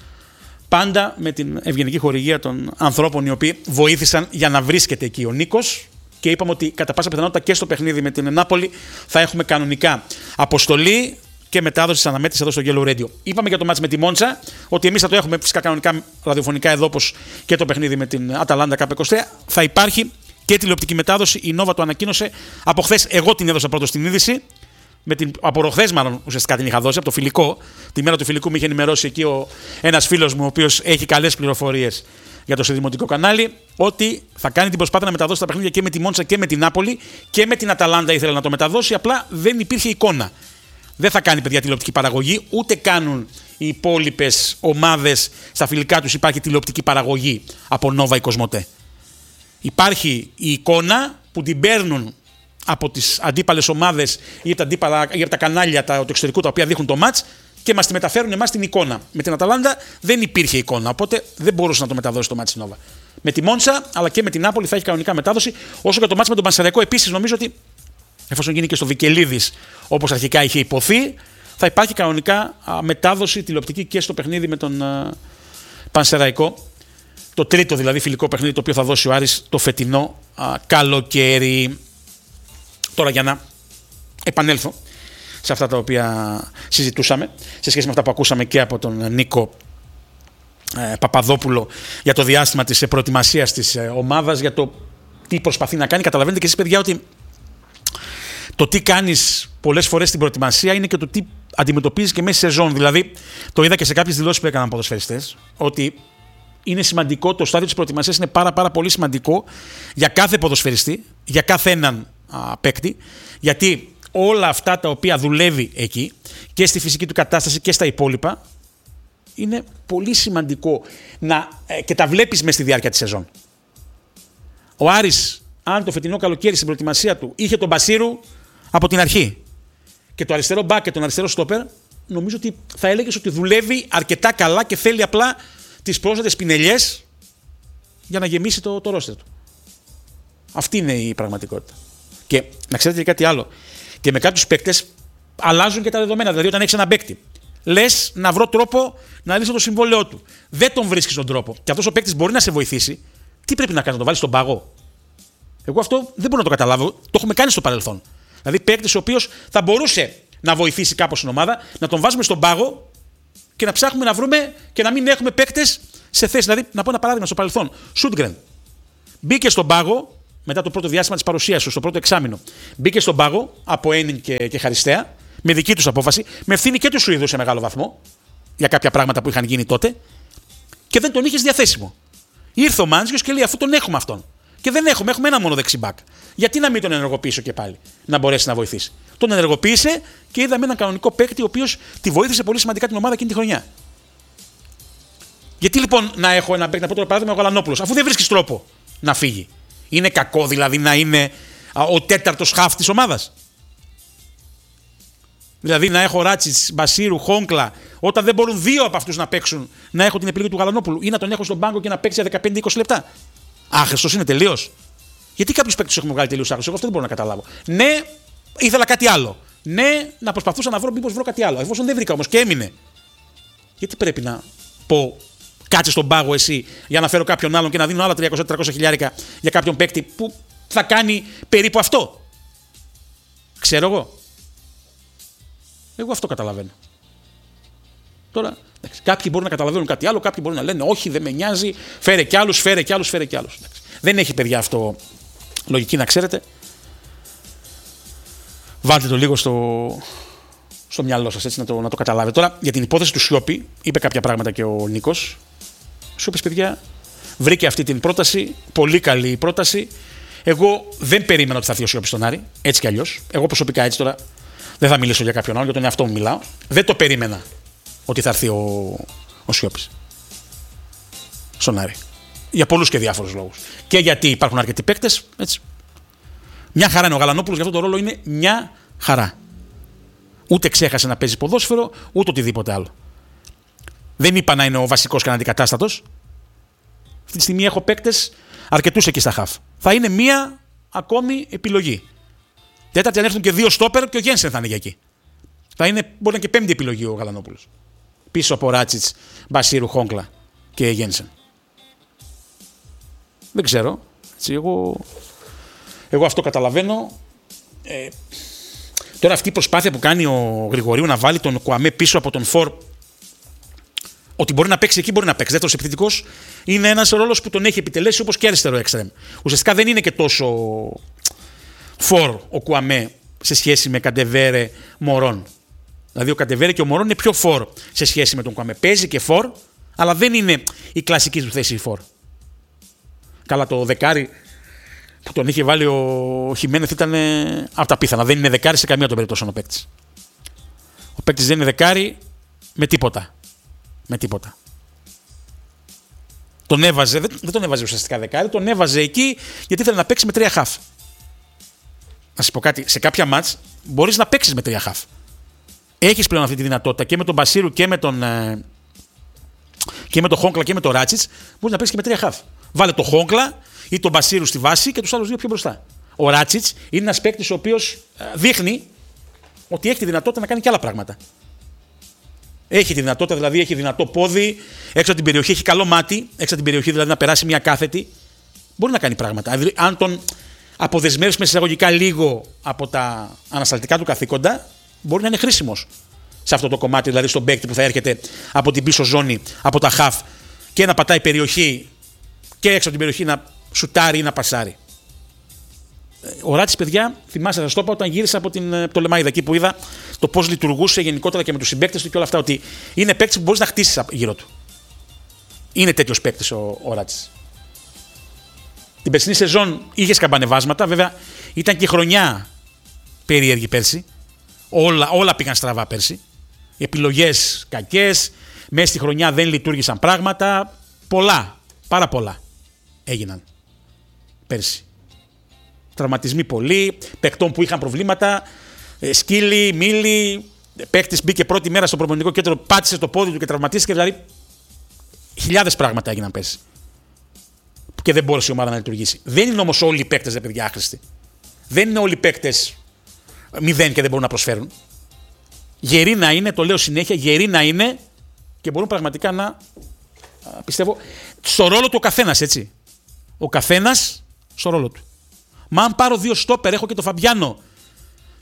Πάντα με την ευγενική χορηγία των ανθρώπων οι οποίοι βοήθησαν για να βρίσκεται εκεί ο Νίκος. Και είπαμε ότι κατά πάσα πιθανότητα και στο παιχνίδι με την Νάπολη θα έχουμε κανονικά αποστολή και μετάδοση της αναμέτρησης εδώ στο Yellow Radio. Είπαμε για το μάτς με τη Μόντσα ότι εμείς θα το έχουμε φυσικά κανονικά ραδιοφωνικά εδώ όπως και το παιχνίδι με την Αταλάντα κάπου είκοσι τρία. Θα υπάρχει και τηλεοπτική μετάδοση. Η Νόβα το ανακοίνωσε από χθες. Εγώ την έδωσα πρώτο στην είδηση. Με την, από προχθές, μάλλον ουσιαστικά την είχα δώσει από το φιλικό. Τη μέρα του φιλικού μου είχε ενημερώσει εκεί ένας φίλος μου, ο οποίος έχει καλές πληροφορίες για το συνδημοτικό κανάλι, ότι θα κάνει την προσπάθεια να μεταδώσει τα παιχνίδια και με τη Μόντσα και με την Νάπολη και με την Αταλάντα ήθελε να το μεταδώσει. Απλά δεν υπήρχε εικόνα. Δεν θα κάνει παιδιά τηλεοπτική παραγωγή, ούτε κάνουν οι υπόλοιπες ομάδες στα φιλικά τους. Υπάρχει τηλεοπτική παραγωγή από Νόβα ή Κοσμοτέ. Υπάρχει η εικόνα που την παίρνουν από τις αντίπαλες ομάδες ή από τα, αντίπαλα, ή από τα κανάλια τα, του εξωτερικού τα οποία δείχνουν το μάτς και μας τη μεταφέρουν εμάς την εικόνα. Με την Αταλάντα δεν υπήρχε εικόνα, οπότε δεν μπορούσε να το μεταδώσει το μάτς Νόβα. Με τη Μόντσα αλλά και με την Νάπολη θα έχει κανονικά μετάδοση. Όσο και το μάτς με τον Πανσεραϊκό, επίσης νομίζω ότι εφόσον γίνει και στο Βικελίδης όπως αρχικά είχε υποθεί, θα υπάρχει κανονικά α, μετάδοση τηλεοπτική και στο παιχνίδι με τον α, Πανσεραϊκό. Το τρίτο δηλαδή φιλικό παιχνίδι το οποίο θα δώσει ο Άρης το φετινό α, καλοκαίρι. Τώρα για να επανέλθω σε αυτά τα οποία συζητούσαμε, σε σχέση με αυτά που ακούσαμε και από τον Νίκο ε, Παπαδόπουλο για το διάστημα της προετοιμασίας της ε, ομάδας, για το τι προσπαθεί να κάνει. Καταλαβαίνετε και εσείς παιδιά ότι το τι κάνεις πολλές φορές στην προετοιμασία είναι και το τι αντιμετωπίζεις και μέσα σε σεζόν. Δηλαδή, το είδα και σε κάποιες δηλώσεις που έκαναν ποδοσφαιριστές, ότι είναι σημαντικό, το στάδιο της προετοιμασίας είναι πάρα, πάρα πολύ σημαντικό για κάθε ποδοσφαιριστή, για κάθε έναν α, παίκτη, γιατί όλα αυτά τα οποία δουλεύει εκεί και στη φυσική του κατάσταση και στα υπόλοιπα είναι πολύ σημαντικό να, ε, και τα βλέπεις μέσα στη διάρκεια της σεζόν. Ο Άρης, αν το φετινό καλοκαίρι στην προετοιμασία του είχε τον Μπασίρου από την αρχή και το αριστερό μπακ και τον αριστερό στόπερ, νομίζω ότι θα έλεγες ότι δουλεύει αρκετά καλά και θέλει απλά τις πρόσθετες πινελιές για να γεμίσει το, το ρόστερ του. Αυτή είναι η πραγματικότητα. Και να ξέρετε και κάτι άλλο. Και με κάποιους παίκτες αλλάζουν και τα δεδομένα. Δηλαδή, όταν έχεις έναν παίκτη, λες να βρω τρόπο να λύσω το συμβόλαιό του. Δεν τον βρίσκεις τον τρόπο. Και αυτός ο παίκτης μπορεί να σε βοηθήσει. Τι πρέπει να κάνεις, να το βάλεις στον πάγο? Εγώ αυτό δεν μπορώ να το καταλάβω. Το έχουμε κάνει στο παρελθόν. Δηλαδή, παίκτης ο οποίος θα μπορούσε να βοηθήσει κάπως την ομάδα, να τον βάζουμε στον πάγο και να ψάχνουμε να βρούμε και να μην έχουμε παίκτες σε θέση. Δηλαδή, να πω ένα παράδειγμα στο παρελθόν. Σούντγκρεν μπήκε στον πάγο μετά το πρώτο διάστημα της παρουσίας του, στο πρώτο εξάμηνο. Μπήκε στον πάγο από Ένιν και, και Χαριστέα, με δική τους απόφαση, με ευθύνη και του Σουηδού σε μεγάλο βαθμό για κάποια πράγματα που είχαν γίνει τότε και δεν τον είχε διαθέσιμο. Ήρθε ο Μάντζιος και λέει: αφού τον έχουμε αυτόν. Και δεν έχουμε, έχουμε ένα μόνο δεξιμπάκ. Γιατί να μην τον ενεργοποιήσω και πάλι, να μπορέσει να βοηθήσει. Τον ενεργοποίησε και είδαμε έναν κανονικό παίκτη, ο οποίος τη βοήθησε πολύ σημαντικά την ομάδα εκείνη τη χρονιά. Γιατί λοιπόν να έχω ένα παίκτη, να πω τώρα παράδειγμα, ο Γαλανόπουλος, αφού δεν βρίσκεις τρόπο να φύγει. Είναι κακό δηλαδή να είναι ο τέταρτος χαφ της ομάδας. Δηλαδή να έχω Ράτσιτς, Μπασίρου, Χόγκλα, όταν δεν μπορούν δύο από αυτούς να παίξουν, να έχω την επιλογή του Γαλανόπουλου ή να τον έχω στον πάγκο και να παίξει για δεκαπέντε με είκοσι λεπτά. Άχρηστος είναι τελείως. Γιατί κάποιους παίκτες έχουμε βγάλει τελείως άχρηστος, εγώ αυτό δεν μπορώ να καταλάβω. Ναι, ήθελα κάτι άλλο. Ναι, να προσπαθούσα να βρω μήπως βρω κάτι άλλο. Εφόσον δεν βρήκα όμως και έμεινε. Γιατί πρέπει να πω κάτσε στον πάγο εσύ για να φέρω κάποιον άλλον και να δίνω άλλα τριακόσια με τετρακόσια χιλιάρικα για κάποιον παίκτη που θα κάνει περίπου αυτό. Ξέρω εγώ. Εγώ αυτό καταλαβαίνω. Τώρα, κάποιοι μπορούν να καταλαβαίνουν κάτι άλλο, κάποιοι μπορούν να λένε όχι, δεν με νοιάζει, φέρε κι άλλους, φέρε κι άλλους, φέρε κι άλλους. Δεν έχει παιδιά αυτό λογική να ξέρετε. Βάλτε το λίγο στο, στο μυαλό σας έτσι να το, να το καταλάβετε. Τώρα για την υπόθεση του Σιώπη είπε κάποια πράγματα και ο Νίκος. Ο Σιώπης παιδιά βρήκε αυτή την πρόταση, πολύ καλή πρόταση. Εγώ δεν περίμενα ότι θα έρθει ο Σιώπης στον Άρη, έτσι κι αλλιώς. Εγώ προσωπικά έτσι τώρα δεν θα μιλήσω για κάποιον άλλο, για τον εαυτό μου μιλάω. Δεν το περίμενα ότι θα έρθει ο, ο Σιώπης στον Άρη. Για πολλούς και διάφορους λόγους. Και γιατί υπάρχουν αρκετοί παίκτες, έτσι. Μια χαρά είναι ο Γαλανόπουλος, για αυτόν τον ρόλο είναι μια χαρά. Ούτε ξέχασε να παίζει ποδόσφαιρο, ούτε οτιδήποτε άλλο. Δεν είπα να είναι ο βασικός και αναντικατάστατος. Αυτή τη στιγμή έχω παίκτες αρκετούς εκεί στα χαφ. Θα είναι μια ακόμη επιλογή. Τέταρτη, αν έρθουν και δύο στόπερ, και ο Γένσεν θα είναι για εκεί. Θα είναι, μπορεί να είναι και πέμπτη επιλογή ο Γαλανόπουλος. Πίσω από Ράτσιτς, Μπασίρου, Χόγκλα και Γένσεν. Δεν ξέρω. Έτσι, εγώ, εγώ αυτό καταλαβαίνω. Ε, τώρα αυτή η προσπάθεια που κάνει ο Γρηγορίου να βάλει τον Κουαμέ πίσω από τον Φορ, ότι μπορεί να παίξει εκεί, μπορεί να παίξει. Δεύτερος επιθετικός είναι ένας ρόλος που τον έχει επιτελέσει όπως και αριστερό έξτρεμ. Ουσιαστικά δεν είναι και τόσο Φορ ο Κουαμέ σε σχέση με Καντεβέρε, Μωρόν. Δηλαδή ο Καντεβέρε και ο Μωρόν είναι πιο Φορ σε σχέση με τον Κουαμέ. Παίζει και Φορ, αλλά δεν είναι η κλασική του θέση Φορ. Καλά, το δεκάρι που τον είχε βάλει ο Χιμένεθ ήταν από τα πίθανα. Δεν είναι δεκάρι σε καμία των περιπτώσεων ο παίκτης. Ο παίκτης δεν είναι δεκάρι με τίποτα. Με τίποτα. Τον έβαζε, δεν, δεν τον έβαζε ουσιαστικά δεκάρι, τον έβαζε εκεί γιατί ήθελε να παίξει με τρία χαφ. Να σου πω κάτι, σε κάποια μάτς μπορείς να παίξεις με τρία χαφ. Έχεις πλέον αυτή τη δυνατότητα και με τον Μπασίρου και με τον, ε, και με τον Χόγκλα και με τον Ράτσιτς. Μπορείς να παίξεις και με τρία χαφ. Βάλε τον Χόγκλα ή τον Μπασίρου στη βάση και τους άλλους δύο πιο μπροστά. Ο Ράτσιτς είναι ένας παίκτης ο οποίος ε, δείχνει ότι έχει τη δυνατότητα να κάνει και άλλα πράγματα. Έχει τη δυνατότητα, δηλαδή έχει δυνατό πόδι, έξω από την περιοχή, έχει καλό μάτι, έξω από την περιοχή δηλαδή να περάσει μια κάθετη. Μπορεί να κάνει πράγματα. Αν τον αποδεσμεύσουμε εισαγωγικά λίγο από τα ανασταλτικά του καθήκοντα, μπορεί να είναι χρήσιμος σε αυτό το κομμάτι, δηλαδή στον παίκτη που θα έρχεται από την πίσω ζώνη, από τα χαφ και να πατάει περιοχή και έξω από την περιοχή να σουτάρει ή να πασάρει. Ο Ράτσιτς, παιδιά, θυμάσαι, θα σας το είπα όταν γύρισα από την Πτολεμαΐδα, εκεί που είδα το πώς λειτουργούσε γενικότερα και με τους συμπαίκτες του και όλα αυτά, ότι είναι παίκτης που μπορείς να χτίσεις γύρω του. Είναι τέτοιος παίκτης ο, ο Ράτσιτς. Την περσινή σεζόν είχε σκαμπανεβάσματα, βέβαια ήταν και χρονιά περίεργη πέρσι. Όλα, όλα πήγαν στραβά πέρσι. Επιλογές κακές, μέσα στη χρονιά δεν λειτουργήσαν πράγματα. Πολλά, πάρα πολλά έγιναν πέρσι. Τραυματισμοί πολλοί, παικτών που είχαν προβλήματα, σκύλοι, μήλοι, παίκτης μπήκε πρώτη μέρα στο προπονητικό κέντρο, πάτησε το πόδι του και τραυματίστηκε, δηλαδή χιλιάδες πράγματα έγιναν πέρσι. Και δεν μπόρεσε η ομάδα να λειτουργήσει. Δεν είναι όμως όλοι οι παίκτες, δε παιδιά, άχρηστοι. Δεν είναι όλοι οι παίκτες μηδέν και δεν μπορούν να προσφέρουν. Γεροί να είναι, το λέω συνέχεια, γεροί να είναι και μπορούν πραγματικά να, πιστεύω, στο ρόλο του ο καθένας, έτσι. Ο καθένας στο ρόλο του. Μα αν πάρω δύο στόπερ, έχω και τον Φαμπιάνο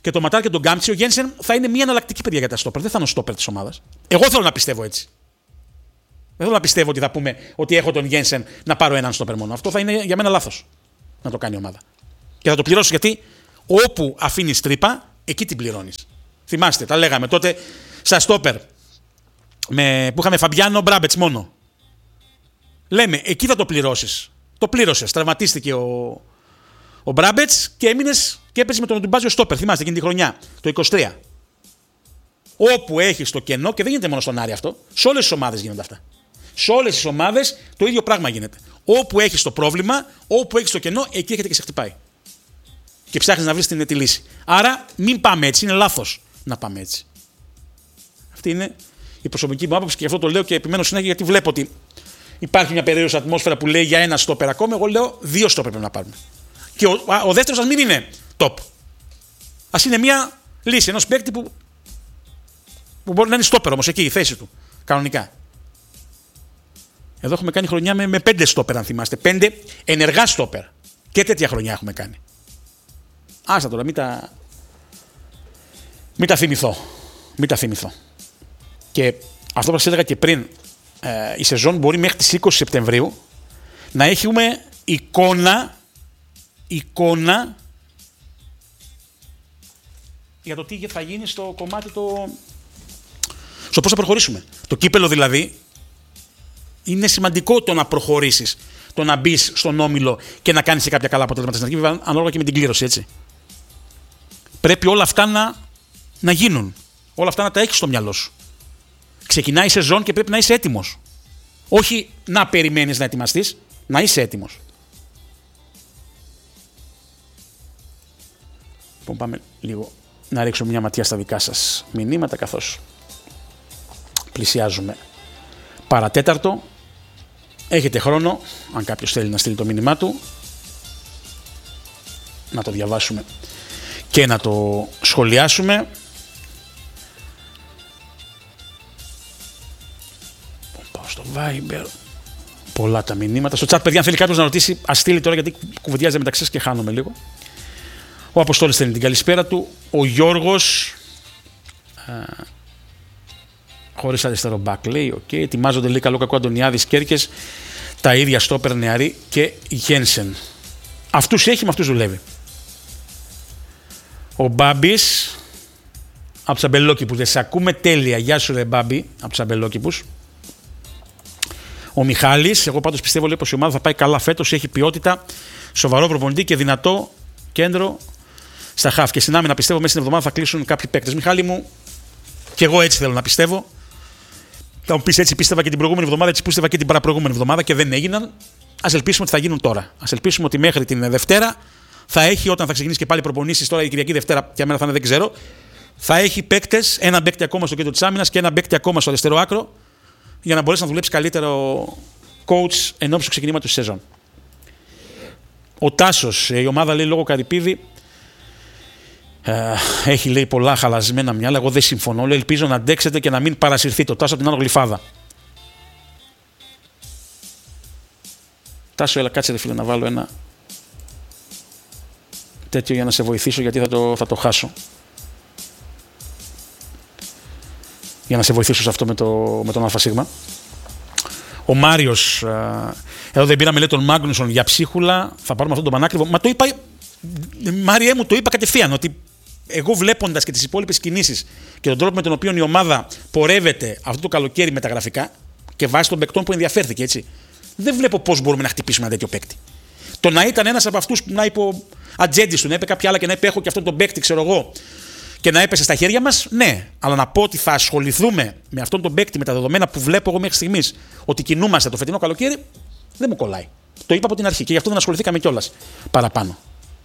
και το Ματάρ και τον Γκάμψη, ο Γένσεν θα είναι μια εναλλακτική παιδιά για τα στόπερ. Δεν θα είναι ο στόπερ της ομάδας. Εγώ θέλω να πιστεύω έτσι. Δεν θέλω να πιστεύω ότι θα πούμε ότι έχω τον Γένσεν να πάρω έναν στόπερ μόνο. Αυτό θα είναι για μένα λάθος να το κάνει η ομάδα. Και θα το πληρώσω γιατί όπου αφήνεις τρύπα, εκεί την πληρώνεις. Θυμάστε, τα λέγαμε τότε στα στόπερ με, που είχαμε Φαμπιάνο Μπράμπετς μόνο. Λέμε, εκεί θα το πληρώσεις. Το πλήρωσες. Τραυματίστηκε ο, ο Μπράμπετς και έμεινες και έπαιζε με τον Ντουμπάζιο στόπερ. Θυμάστε εκείνη τη χρονιά, το είκοσι τρία. Όπου έχεις το κενό, και δεν γίνεται μόνο στον Άρη αυτό, σε όλες τις ομάδες γίνονται αυτά. Σε όλες τις ομάδες το ίδιο πράγμα γίνεται. Όπου έχεις το πρόβλημα, όπου έχεις το κενό, εκεί έρχεται και σε χτυπάει. Και ψάχνεις να βρεις την τη λύση. Άρα μην πάμε έτσι, είναι λάθος να πάμε έτσι. Αυτή είναι η προσωπική μου άποψη και γι' αυτό το λέω και επιμένω συνέχεια γιατί βλέπω ότι υπάρχει μια περίεργη ατμόσφαιρα που λέει για ένα στόπερ ακόμα. Εγώ λέω δύο στόπερ πρέπει να πάρουμε. Και ο, ο δεύτερος ας μην είναι top. Ας είναι μια λύση ενός παίκτη που, που μπορεί να είναι στόπερ όμως εκεί η θέση του. Κανονικά. Εδώ έχουμε κάνει χρονιά με, με πέντε στόπερ, αν θυμάστε. Πέντε ενεργά στόπερ. Και τέτοια χρονιά έχουμε κάνει. Άστα τώρα, μην τα, μην τα θυμηθώ. Μην τα θυμηθώ. Και αυτό που σας έλεγα και πριν, ε, η σεζόν μπορεί μέχρι τις είκοσι Σεπτεμβρίου να έχουμε εικόνα, εικόνα για το τι θα γίνει στο κομμάτι το... στο πώς θα προχωρήσουμε. Το κύπελο δηλαδή είναι σημαντικό το να προχωρήσεις, το να μπεις στον όμιλο και να κάνεις και κάποια καλά αποτελέσματα στην αρχή, βέβαια ανάλογα και με την κλήρωση, έτσι. Πρέπει όλα αυτά να, να γίνουν. Όλα αυτά να τα έχεις στο μυαλό σου. Ξεκινάει η σεζόν και πρέπει να είσαι έτοιμος. Όχι να περιμένεις να ετοιμαστείς, να είσαι έτοιμος. Λοιπόν, πάμε λίγο να ρίξω μια ματιά στα δικά σας μηνύματα καθώς πλησιάζουμε παρατέταρτο. Έχετε χρόνο, αν κάποιος θέλει να στείλει το μήνυμά του, να το διαβάσουμε και να το σχολιάσουμε. Πάω στο Viber. Πολλά τα μηνύματα. Στο chat, παιδιά, αν θέλει κάποιος να ρωτήσει, ας στείλει τώρα γιατί κουβεντιάζει μεταξύ σας και χάνομαι λίγο. Ο Αποστόλης στέλνει την καλησπέρα του. Ο Γιώργος, α, χωρίς αριστερό μπακ, λέει, okay. Ετοιμάζονται λέει καλό κακό Αντωνιάδης, Κέρκες, τα ίδια στόπερ Νεαρή και Γένσεν. Αυτούς έχει, με αυτούς δουλεύει. Ο Μπάμπης, από τους Αμπελόκηπους, δεν σε ακούμε τέλεια, γεια σου ρε Μπάμπη, από τους Αμπελόκηπους. Ο Μιχάλης, εγώ πάντως πιστεύω λέει, πως η ομάδα θα πάει καλά φέτος, έχει ποιότητα, σοβαρό προπονητή και δυνατό κέντρο στα χαφ. Και στην άμυνα πιστεύω μέσα στην εβδομάδα θα κλείσουν κάποιοι παίκτες. Μιχάλη μου, και εγώ έτσι θέλω να πιστεύω. Θα μου πεις έτσι πίστευα και την προηγούμενη εβδομάδα, έτσι πίστευα και την παραπροηγούμενη εβδομάδα και δεν έγιναν. Ας ελπίσουμε ότι θα γίνουν τώρα. Ας ελπίσουμε ότι μέχρι την Δευτέρα θα έχει, όταν θα ξεκινήσει και πάλι προπονήσεις, τώρα η Κυριακή Δευτέρα, για μένα θα είναι δεν ξέρω, θα έχει παίκτες, ένα παίκτη ακόμα στο κέντρο της άμυνας και ένα παίκτη ακόμα στο αριστερό άκρο, για να μπορέσει να δουλέψει καλύτερα ο coach εν ώψη του ξεκινήματος της σεζόν. Ο Τάσος, η ομάδα λέει λόγω Καρυπίδη, ε, έχει λέει πολλά χαλασμένα μυαλά. Εγώ δεν συμφωνώ. Λέει, ελπίζω να αντέξετε και να μην παρασυρθεί το Τάσο από την άλλη γλυφάδα. Τάσο, έλα κάτσε ρε φίλε να βάλω ένα τέτοιο για να σε βοηθήσω γιατί θα το, θα το χάσω. Για να σε βοηθήσω σε αυτό με, το, με τον ΑΣ. Ο Μάριος, ε, εδώ δεν πήραμε λέει τον Μάγνουσον για ψίχουλα, θα πάρουμε αυτόν τον πανάκριβο. Μα το είπα, Μάριέ μου, το είπα κατευθείαν ότι εγώ βλέποντας και τις υπόλοιπες κινήσεις και τον τρόπο με τον οποίο η ομάδα πορεύεται αυτό το καλοκαίρι μεταγραφικά και βάσει των παικτών που ενδιαφέρθηκε, έτσι, δεν βλέπω πώς μπορούμε να χτυπήσουμε ένα τέτοιο παίκτη. Το να ήταν ένας από αυτούς που να είπε ο ατζέντης του, να είπε κάποια άλλα και να είπε έχω και αυτόν τον παίκτη, ξέρω εγώ, και να έπεσε στα χέρια μας, ναι. Αλλά να πω ότι θα ασχοληθούμε με αυτόν τον παίκτη με τα δεδομένα που βλέπω εγώ μέχρι στιγμής ότι κινούμαστε το φετινό καλοκαίρι, δεν μου κολλάει. Το είπα από την αρχή και γι' αυτό δεν ασχοληθήκαμε κιόλας παραπάνω.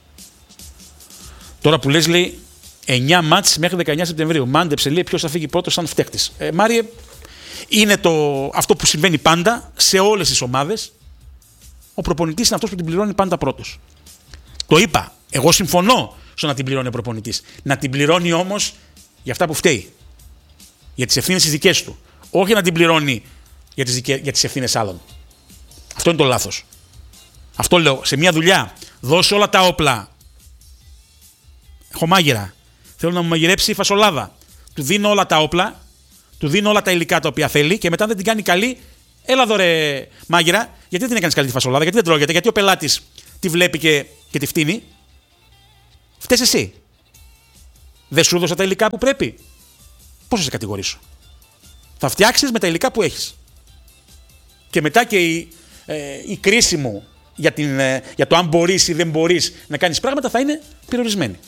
Τώρα που λες, λέει, εννιά μάτς μέχρι δεκαεννιά Σεπτεμβρίου. Μάντεψε, λέει, ποιος θα φύγει πρώτος σαν φταίχτης. Ε, Μάριε, είναι το, αυτό που συμβαίνει πάντα σε όλες τις ομάδες. Ο προπονητής είναι αυτός που την πληρώνει πάντα πρώτος. Το είπα. Εγώ συμφωνώ στο να την πληρώνει ο προπονητής. Να την πληρώνει όμως για αυτά που φταίει. Για τις ευθύνες τις δικές του. Όχι να την πληρώνει για τις, δικαι... για τις ευθύνες άλλων. Αυτό είναι το λάθος. Αυτό λέω. Σε μια δουλειά, δώσε όλα τα όπλα. Έχω μάγειρα. Θέλω να μου μαγειρέψει φασολάδα. Του δίνω όλα τα όπλα, του δίνω όλα τα υλικά τα οποία θέλει και μετά δεν την κάνει καλή. Έλα εδώ ρε μάγειρα, γιατί δεν την έκανε καλή τη φασολάδα, γιατί δεν τρώγεται, γιατί ο πελάτης τη βλέπει και, και τη φτύνει. Φταίς εσύ. Δεν σου έδωσα τα υλικά που πρέπει. Πώς θα σε κατηγορήσω. Θα φτιάξεις με τα υλικά που έχεις. Και μετά και η, ε, η κρίση μου για, την, ε, για το αν μπορείς ή δεν μπορείς να κάνεις πράγματα θα είναι περιορισμένη.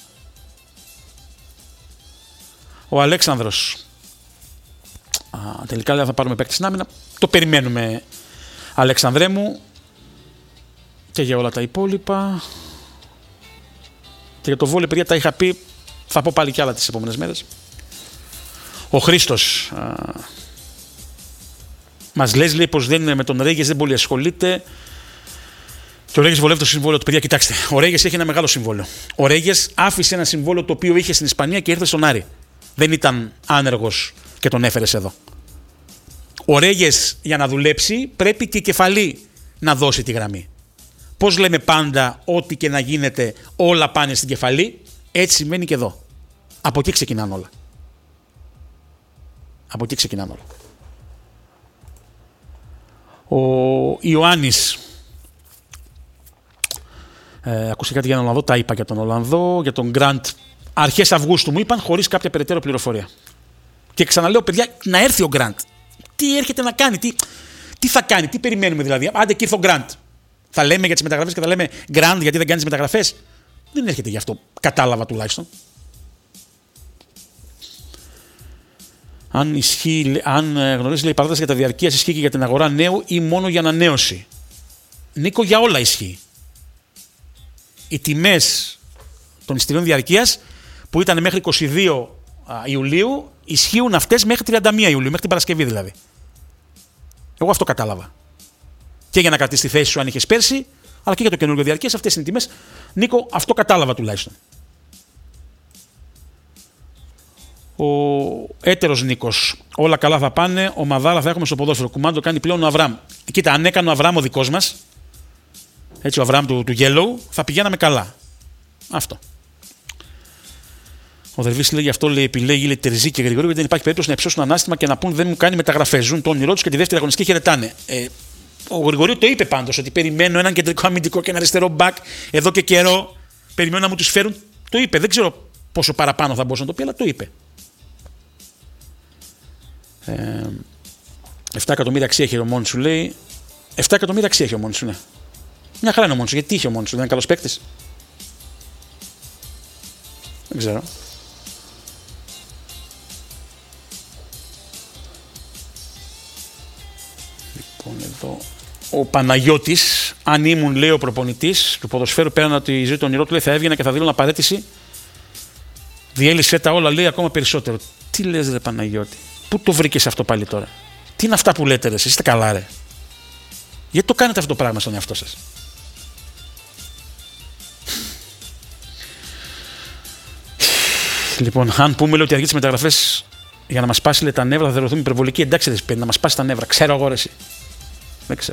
Ο Αλέξανδρος. Α, τελικά λέει θα πάρουμε παίκτη στην άμυνα. Το περιμένουμε, Αλέξανδρέ μου. Και για όλα τα υπόλοιπα. Και για το βόλεϊ, παιδιά, τα είχα πει. Θα πω πάλι κι άλλα τις επόμενες μέρες. Ο Χρήστος α, μας λες, λέει, πως δεν, με τον Ρέγες δεν πολύ ασχολείται. Και ο Ρέγες βολεύει το συμβόλαιο του. Παιδιά, κοιτάξτε. Ο Ρέγες έχει ένα μεγάλο συμβόλαιο. Ο Ρέγες άφησε ένα συμβόλαιο το οποίο είχε στην Ισπανία και ήρθε στον Άρη. Δεν ήταν άνεργος και τον έφερες εδώ. Ο Ρέγες για να δουλέψει πρέπει και η κεφαλή να δώσει τη γραμμή. Πώς λέμε πάντα, ό,τι και να γίνεται, όλα πάνε στην κεφαλή, έτσι σημαίνει και εδώ. Από εκεί ξεκινάνε όλα. Από εκεί ξεκινάνε όλα. Ο Ιωάννης. Ε, ακούσε κάτι για τον Ολλανδό, τα είπα για τον Ολλανδό, για τον Γκραντ. Αρχές Αυγούστου μου είπαν χωρίς κάποια περαιτέρω πληροφορία. Και ξαναλέω, παιδιά, να έρθει ο Γκραντ. Τι έρχεται να κάνει, τι, τι θα κάνει, τι περιμένουμε δηλαδή. Άντε και ήρθε ο Γκραντ. Θα λέμε για τις μεταγραφές και θα λέμε Γκραντ γιατί δεν κάνεις μεταγραφές. Δεν έρχεται γι' αυτό. Κατάλαβα τουλάχιστον. Αν, ισχύει, αν γνωρίζει, λέει, η παράταση για τα διαρκείας ισχύει και για την αγορά νέου ή μόνο για ανανέωση. Νίκο, για όλα ισχύει. Οι τιμές των εισιτηρίων διαρκείας που ήταν μέχρι είκοσι δύο Ιουλίου ισχύουν αυτές μέχρι τριάντα μία Ιουλίου, μέχρι την Παρασκευή δηλαδή. Εγώ αυτό κατάλαβα. Και για να κρατήσεις τη θέση σου αν είχες πέρσι, αλλά και για το καινούργιο διαρκείας, αυτές είναι οι τιμές. Νίκο, αυτό κατάλαβα τουλάχιστον. Ο έτερος Νίκος. Όλα καλά θα πάνε. Ο Μαδάρα θα έχουμε στο ποδόσφαιρο. Κουμάντο κάνει πλέον ο Αβραάμ. Κοίτα, αν έκανε ο Αβραάμ ο δικός μας, έτσι ο Αβραάμ του, του Yellow, θα πηγαίναμε καλά. Αυτό. Ο Δερβής λέει γι' αυτό, λέει, επιλέγει, λέει, Τερζή και Γρηγορίου, γιατί δεν υπάρχει περίπτωση να υψώσουν ανάστημα και να πούν δεν μου κάνει μεταγραφές. Ζουν το όνειρό τους και τη δεύτερη αγωνιστική χαιρετάνε. Ε, ο Γρηγορίου το είπε πάντως, ότι περιμένω έναν κεντρικό αμυντικό και ένα αριστερό μπακ εδώ και καιρό. Περιμένω να μου τους φέρουν. Το είπε. Δεν ξέρω πόσο παραπάνω θα μπορούσε να το πει, αλλά το είπε. Ε, επτά εκατομμύρια αξία έχει ο μόνος σου, λέει. επτά εκατομμύρια αξία έχει ο μόνος σου, ναι. Μια χαρά είναι ο μόνος σου. Γιατί είχε ο μόνος σου, δεν είναι καλός παίκτης. Δεν ξέρω. Λοιπόν, εδώ. Ο Παναγιώτης, αν ήμουν, λέει, ο προπονητής του ποδοσφαίρου πέραν από τη ζωή του όνειρό του, λέει, θα έβγαινα και θα δίνω απαραίτηση. Διέλυσε τα όλα, λέει, ακόμα περισσότερο. Τι λες, ρε Παναγιώτη, πού το βρήκες αυτό πάλι τώρα? Τι είναι αυτά που λέτε, ρε, εσείς είστε καλά, ρε? Γιατί το κάνετε αυτό το πράγμα στον εαυτό σας? Λοιπόν, αν πούμε, λέει, ότι αργεί τις μεταγραφές για να μας πάσει, λέει, τα νεύρα, θα θεωρηθούμε υπερβολική. Εντάξει, ρε, να μας πάσει τα νεύρα. Ξέρω εγώ, ρε, εσύ. Δεν ξέρω.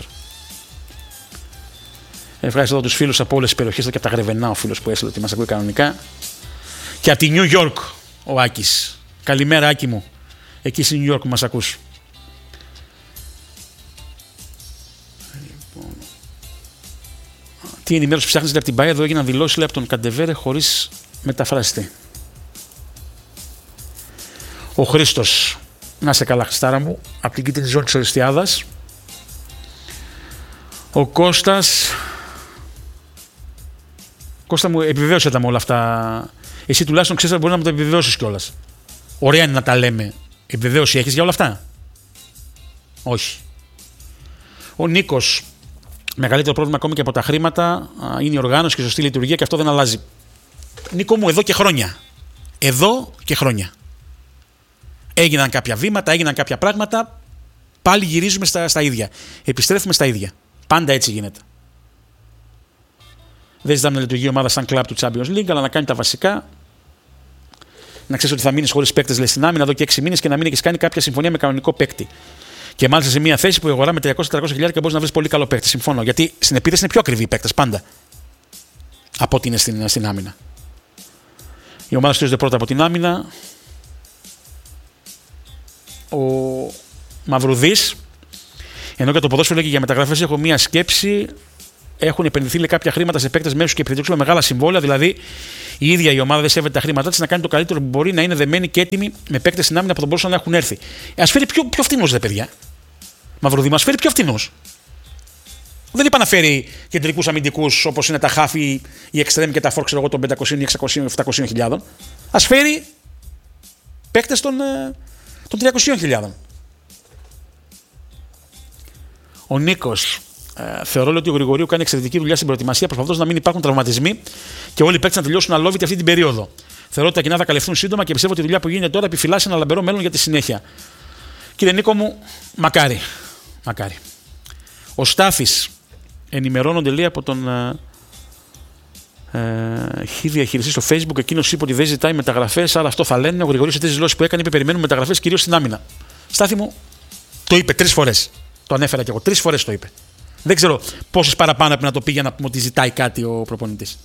Ευχαριστώ εδώ τους φίλους από όλες τις περιοχές, και από τα Γρεβενά, ο φίλος που έστειλε ότι μας ακούει κανονικά. Και από τη Νιου Γιόρκ, ο Άκης. Καλημέρα, Άκη μου. Εκεί στη Νιου Γιόρκ που μας ακούς. Λοιπόν. Τι ενημέρωση ψάχνεις, λέει, από την ΠΑΕ? Εδώ έγιναν δηλώσεις, λέει, από τον Καντεβέρε χωρίς μεταφραστή. Ο Χρήστος, να σε καλά, Χριστάρα μου, από την κίτρινη ζώνη της Οριστιάδας. Ο Κώστας. Κώστα μου, επιβεβαίωσε τα με όλα αυτά. Εσύ τουλάχιστον ξέρεις, μπορεί να μου τα επιβεβαιώσεις κιόλας. Ωραία είναι να τα λέμε. Επιβεβαίωση έχεις για όλα αυτά? Όχι. Ο Νίκος. Μεγαλύτερο πρόβλημα ακόμη και από τα χρήματα είναι η οργάνωση και η σωστή λειτουργία και αυτό δεν αλλάζει. Νίκο μου, εδώ και χρόνια. Εδώ και χρόνια. Έγιναν κάποια βήματα, έγιναν κάποια πράγματα. Πάλι γυρίζουμε στα, στα ίδια. Επιστρέφουμε στα ίδια. Πάντα έτσι γίνεται. Δεν ζητάμε να λειτουργεί η ομάδα σαν κλαμπ του Champions League, αλλά να κάνει τα βασικά. Να ξέρει ότι θα μείνει χωρίς παίκτες, λέει, στην άμυνα εδώ και έξι μήνες και να μην έχει κάνει κάποια συμφωνία με κανονικό παίκτη. Και μάλιστα σε μια θέση που η αγορά με τριακόσια με τετρακόσια χιλιάδες μπορεί να βρει πολύ καλό παίκτη. Συμφωνώ. Γιατί στην επίθεση είναι πιο ακριβή οι παίκτες πάντα από ότι είναι στην, στην άμυνα. Η ομάδα στηρίζεται πρώτα από την άμυνα. Ο Μαυρουδής, ενώ για το ποδόσφαιρο και για μεταγραφές έχω μία σκέψη. Έχουν επενδυθεί λέει, κάποια χρήματα σε παίκτες μέσους και επιθετικούς με μεγάλα συμβόλαια. Δηλαδή η ίδια η ομάδα δεν σέβεται τα χρήματά της να κάνει το καλύτερο που μπορεί, να είναι δεμένη και έτοιμη με παίκτες στην άμυνα που θα μπορούσαν να έχουν έρθει. Ας φέρει πιο, πιο φτηνός, δε παιδιά. Μαυρουδή, μας φέρει πιο φτηνός. Δεν είπα να φέρει κεντρικούς αμυντικούς όπως είναι τα χάφη, οι εξτρέμ και τα φόρ, ξέρω εγώ, των πεντακόσιων, εξακόσιων, επτακόσιων χιλιάδων. Ας φέρει παίκτες των, των τριακοσίων χιλιάδων. Ο Νίκος. Ε, θεωρώ ότι ο Γρηγορίου κάνει εξαιρετική δουλειά στην προετοιμασία, προσπαθώντας να μην υπάρχουν τραυματισμοί και όλοι οι παίκτες να τελειώσουν αλόβητοι αυτή την περίοδο. Θεωρώ ότι τα κοινά θα καλυφθούν σύντομα και πιστεύω ότι η δουλειά που γίνεται τώρα επιφυλάσσει ένα λαμπερό μέλλον για τη συνέχεια. Κύριε Νίκο μου, μακάρι. μακάρι. Ο Στάθης, ενημερώνονται λέει από τον ε, ε, χι διαχειριστή στο Facebook, εκείνος είπε ότι δεν ζητάει μεταγραφές, αλλά αυτό θα λένε. Ο Γρηγορίου σε τρεις δηλώσεις που έκανε είπε: περιμένουμε μεταγραφές κυρίως στην άμυνα. Στάθη μου, το είπε τρεις φορές. Το ανέφερα και εγώ. Τρεις φορές το είπε. Δεν ξέρω πόσες παραπάνω πρέπει να το πει για να πούμε ότι ζητάει κάτι ο προπονητής.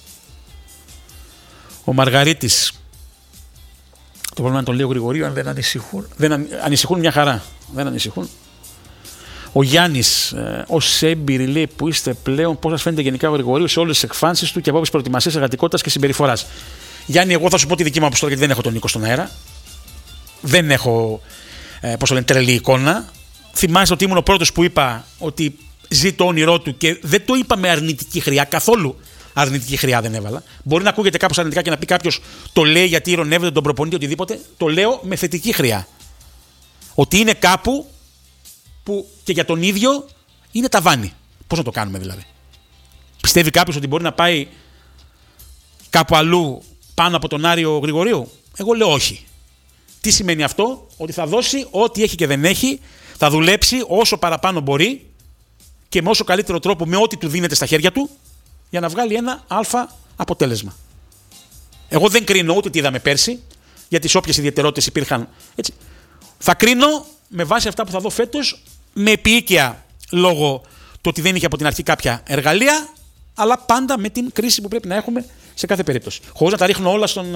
Ο Μαργαρίτης. Το πρόβλημα είναι τον λέω Γρηγορίου, αν δεν ανησυχούν. Δεν αν, ανησυχούν μια χαρά. Δεν ανησυχούν. Ο Γιάννης, ε, ως έμπειροι λέει που είστε πλέον, πώς σας φαίνεται γενικά ο Γρηγορίου σε όλες τις εκφάνσεις του και από άποψη προετοιμασίας, εργατικότητας και συμπεριφοράς. Γιάννη, εγώ θα σου πω τη δική μου αποστολή γιατί δεν έχω τον Νίκο στον αέρα. Δεν έχω ε, πώς το λένε, τρελή εικόνα. Θυμάστε ότι ήμουν ο πρώτος που είπα ότι ζει το όνειρό του και δεν το είπα με αρνητική χρειά. Καθόλου αρνητική χρειά δεν έβαλα. Μπορεί να ακούγεται κάπως αρνητικά και να πει κάποιος το λέει γιατί ειρωνεύεται τον προπονητή οτιδήποτε. Το λέω με θετική χρειά. Ότι είναι κάπου που και για τον ίδιο είναι ταβάνι. Πώς να το κάνουμε δηλαδή. Πιστεύει κάποιος ότι μπορεί να πάει κάπου αλλού πάνω από τον Άριο Γρηγορίου? Εγώ λέω όχι. Τι σημαίνει αυτό? Ότι θα δώσει ό,τι έχει και δεν έχει, θα δουλέψει όσο παραπάνω μπορεί και με όσο καλύτερο τρόπο, με ό,τι του δίνεται στα χέρια του, για να βγάλει ένα αλφα αποτέλεσμα. Εγώ δεν κρίνω ούτε τι είδαμε πέρσι, για τις όποιες ιδιαιτερότητες υπήρχαν. Έτσι. Θα κρίνω με βάση αυτά που θα δω φέτος, με επίοικια λόγω του ότι δεν είχε από την αρχή κάποια εργαλεία, αλλά πάντα με την κρίση που πρέπει να έχουμε σε κάθε περίπτωση. Χωρίς να τα ρίχνω όλα στον,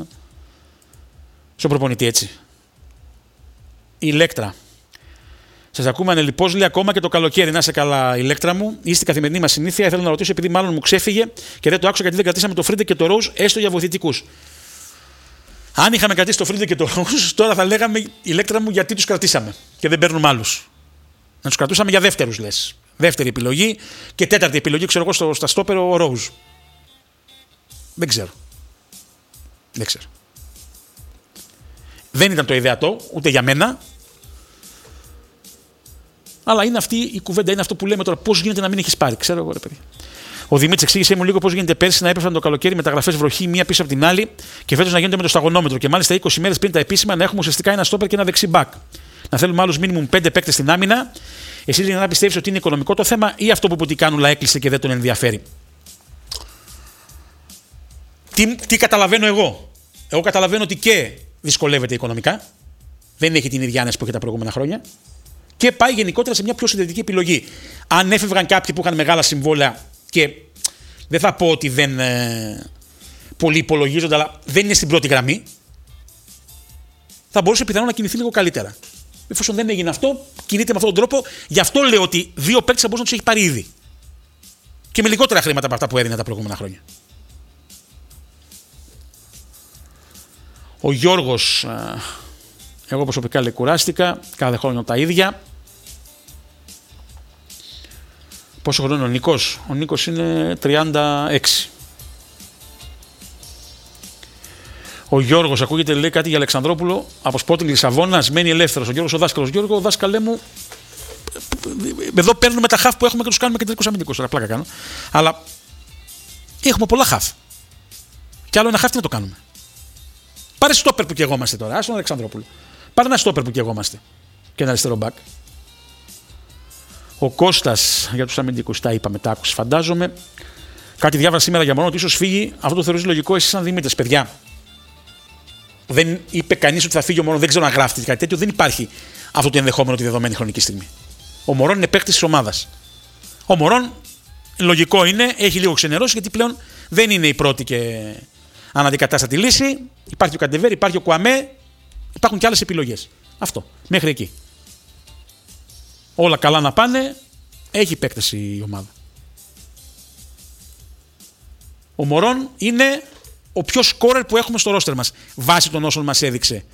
στον προπονητή, έτσι. Η Ηλέκτρα. Σας ακούμε ανελιπώς, λέει, ακόμα και το καλοκαίρι. Να είσαι καλά, Ηλέκτρα μου. Είστε καθημερινή μας συνήθεια. Θέλω να ρωτήσω, επειδή μάλλον μου ξέφυγε και δεν το άκουσα, γιατί δεν κρατήσαμε το Φρίντε και το Ρόουζ έστω για βοηθητικούς. Αν είχαμε κρατήσει το Φρίντε και το Ρόουζ, τώρα θα λέγαμε, Ηλέκτρα μου, γιατί τους κρατήσαμε και δεν παίρνουμε άλλους. Να τους κρατούσαμε για δεύτερους, λες. Δεύτερη επιλογή και τέταρτη επιλογή, ξέρω εγώ, στο, στα στόπερ ο Ρόουζ. Δεν ξέρω. Δεν ξέρω. Δεν ήταν το ιδεατό, ούτε για μένα. Αλλά είναι αυτή η κουβέντα, είναι αυτό που λέμε τώρα. Πώς γίνεται να μην έχεις πάρει, ξέρω εγώ, ρε παιδί. Ο Δημήτρης εξήγησε μου λίγο πώς γίνεται πέρσι να έπεφταν το καλοκαίρι μεταγραφές βροχή μία πίσω από την άλλη και φέτος να γίνονται με το σταγονόμετρο. Και μάλιστα είκοσι μέρες πριν τα επίσημα να έχουμε ουσιαστικά ένα στόπερ και ένα δεξί μπακ. Να θέλουμε άλλους μίνιμουμ πέντε παίκτες στην άμυνα. Εσύ για να πιστεύεις ότι είναι οικονομικό το θέμα ή αυτό που Πουτικάνουλα έκλεισε και δεν τον ενδιαφέρει? Τι, τι καταλαβαίνω εγώ? Εγώ καταλαβαίνω ότι και δυσκολεύεται οικονομικά. Δεν έχει την ίδια άνεση που είχε τα προηγούμενα χρόνια. Και πάει γενικότερα σε μια πιο συντηρητική επιλογή. Αν έφευγαν κάποιοι που είχαν μεγάλα συμβόλαια και δεν θα πω ότι δεν ε, πολύ υπολογίζονται, αλλά δεν είναι στην πρώτη γραμμή, θα μπορούσε πιθανόν να κινηθεί λίγο καλύτερα. Εφόσον δεν έγινε αυτό, κινείται με αυτόν τον τρόπο. Γι' αυτό λέω ότι δύο παίκτες θα μπορούσε να τους έχει πάρει ήδη. Και με λιγότερα χρήματα από αυτά που έδινε τα προηγούμενα χρόνια. Ο Γιώργος, ε, εγώ προσωπικά λέει κουράστηκα, κάθε χρόνο τα ίδια. Πόσο χρόνο είναι ο Νίκος? Ο Νίκος είναι τριάντα έξι. Ο Γιώργος ακούγεται, λέει κάτι για Αλεξανδρόπουλο από Sporting Λισαβόνας, μένει ελεύθερος. Ο Γιώργος ο δάσκαλος. Γιώργο, δάσκαλέ μου, εδώ παίρνουμε τα χαφ που έχουμε και τους κάνουμε κεντρικούς αμυντικούς. Τώρα πλάκα κάνω. Αλλά έχουμε πολλά χαφ. Και άλλο ένα χαφ τι να το κάνουμε? Πάρε στόπερ που καιγόμαστε τώρα. Ας τον Αλεξανδρόπουλο. Πάρε ένα στόπερ που καιγόμαστε. Και ένα αριστερό μπακ. Ο Κώστας για τους αμυντικούς, τα είπαμε, τα άκουσες φαντάζομαι. Κάτι διάβασα σήμερα για μόνο ότι ίσως φύγει. Αυτό το θεωρείς λογικό εσείς σαν Δημήτρης? Παιδιά, δεν είπε κανείς ότι θα φύγει ο Μωρόν, δεν ξέρω αν γράφει κάτι τέτοιο. Δεν υπάρχει αυτό το ενδεχόμενο τη δεδομένη χρονική στιγμή. Ο Μωρόν είναι παίκτης της ομάδας. Ο Μωρόν, λογικό είναι, έχει λίγο ξενερώσει γιατί πλέον δεν είναι η πρώτη και αναντικατάστατη λύση. Υπάρχει ο Καντεβέρ, υπάρχει ο Κουαμέ. Υπάρχουν και άλλες επιλογές. Αυτό. Μέχρι εκεί. Όλα καλά να πάνε. Έχει παίκτες η ομάδα. Ο Μωρόν είναι ο πιο σκόρερ που έχουμε στο ρόστερ μας. Βάσει των όσων μας έδειξε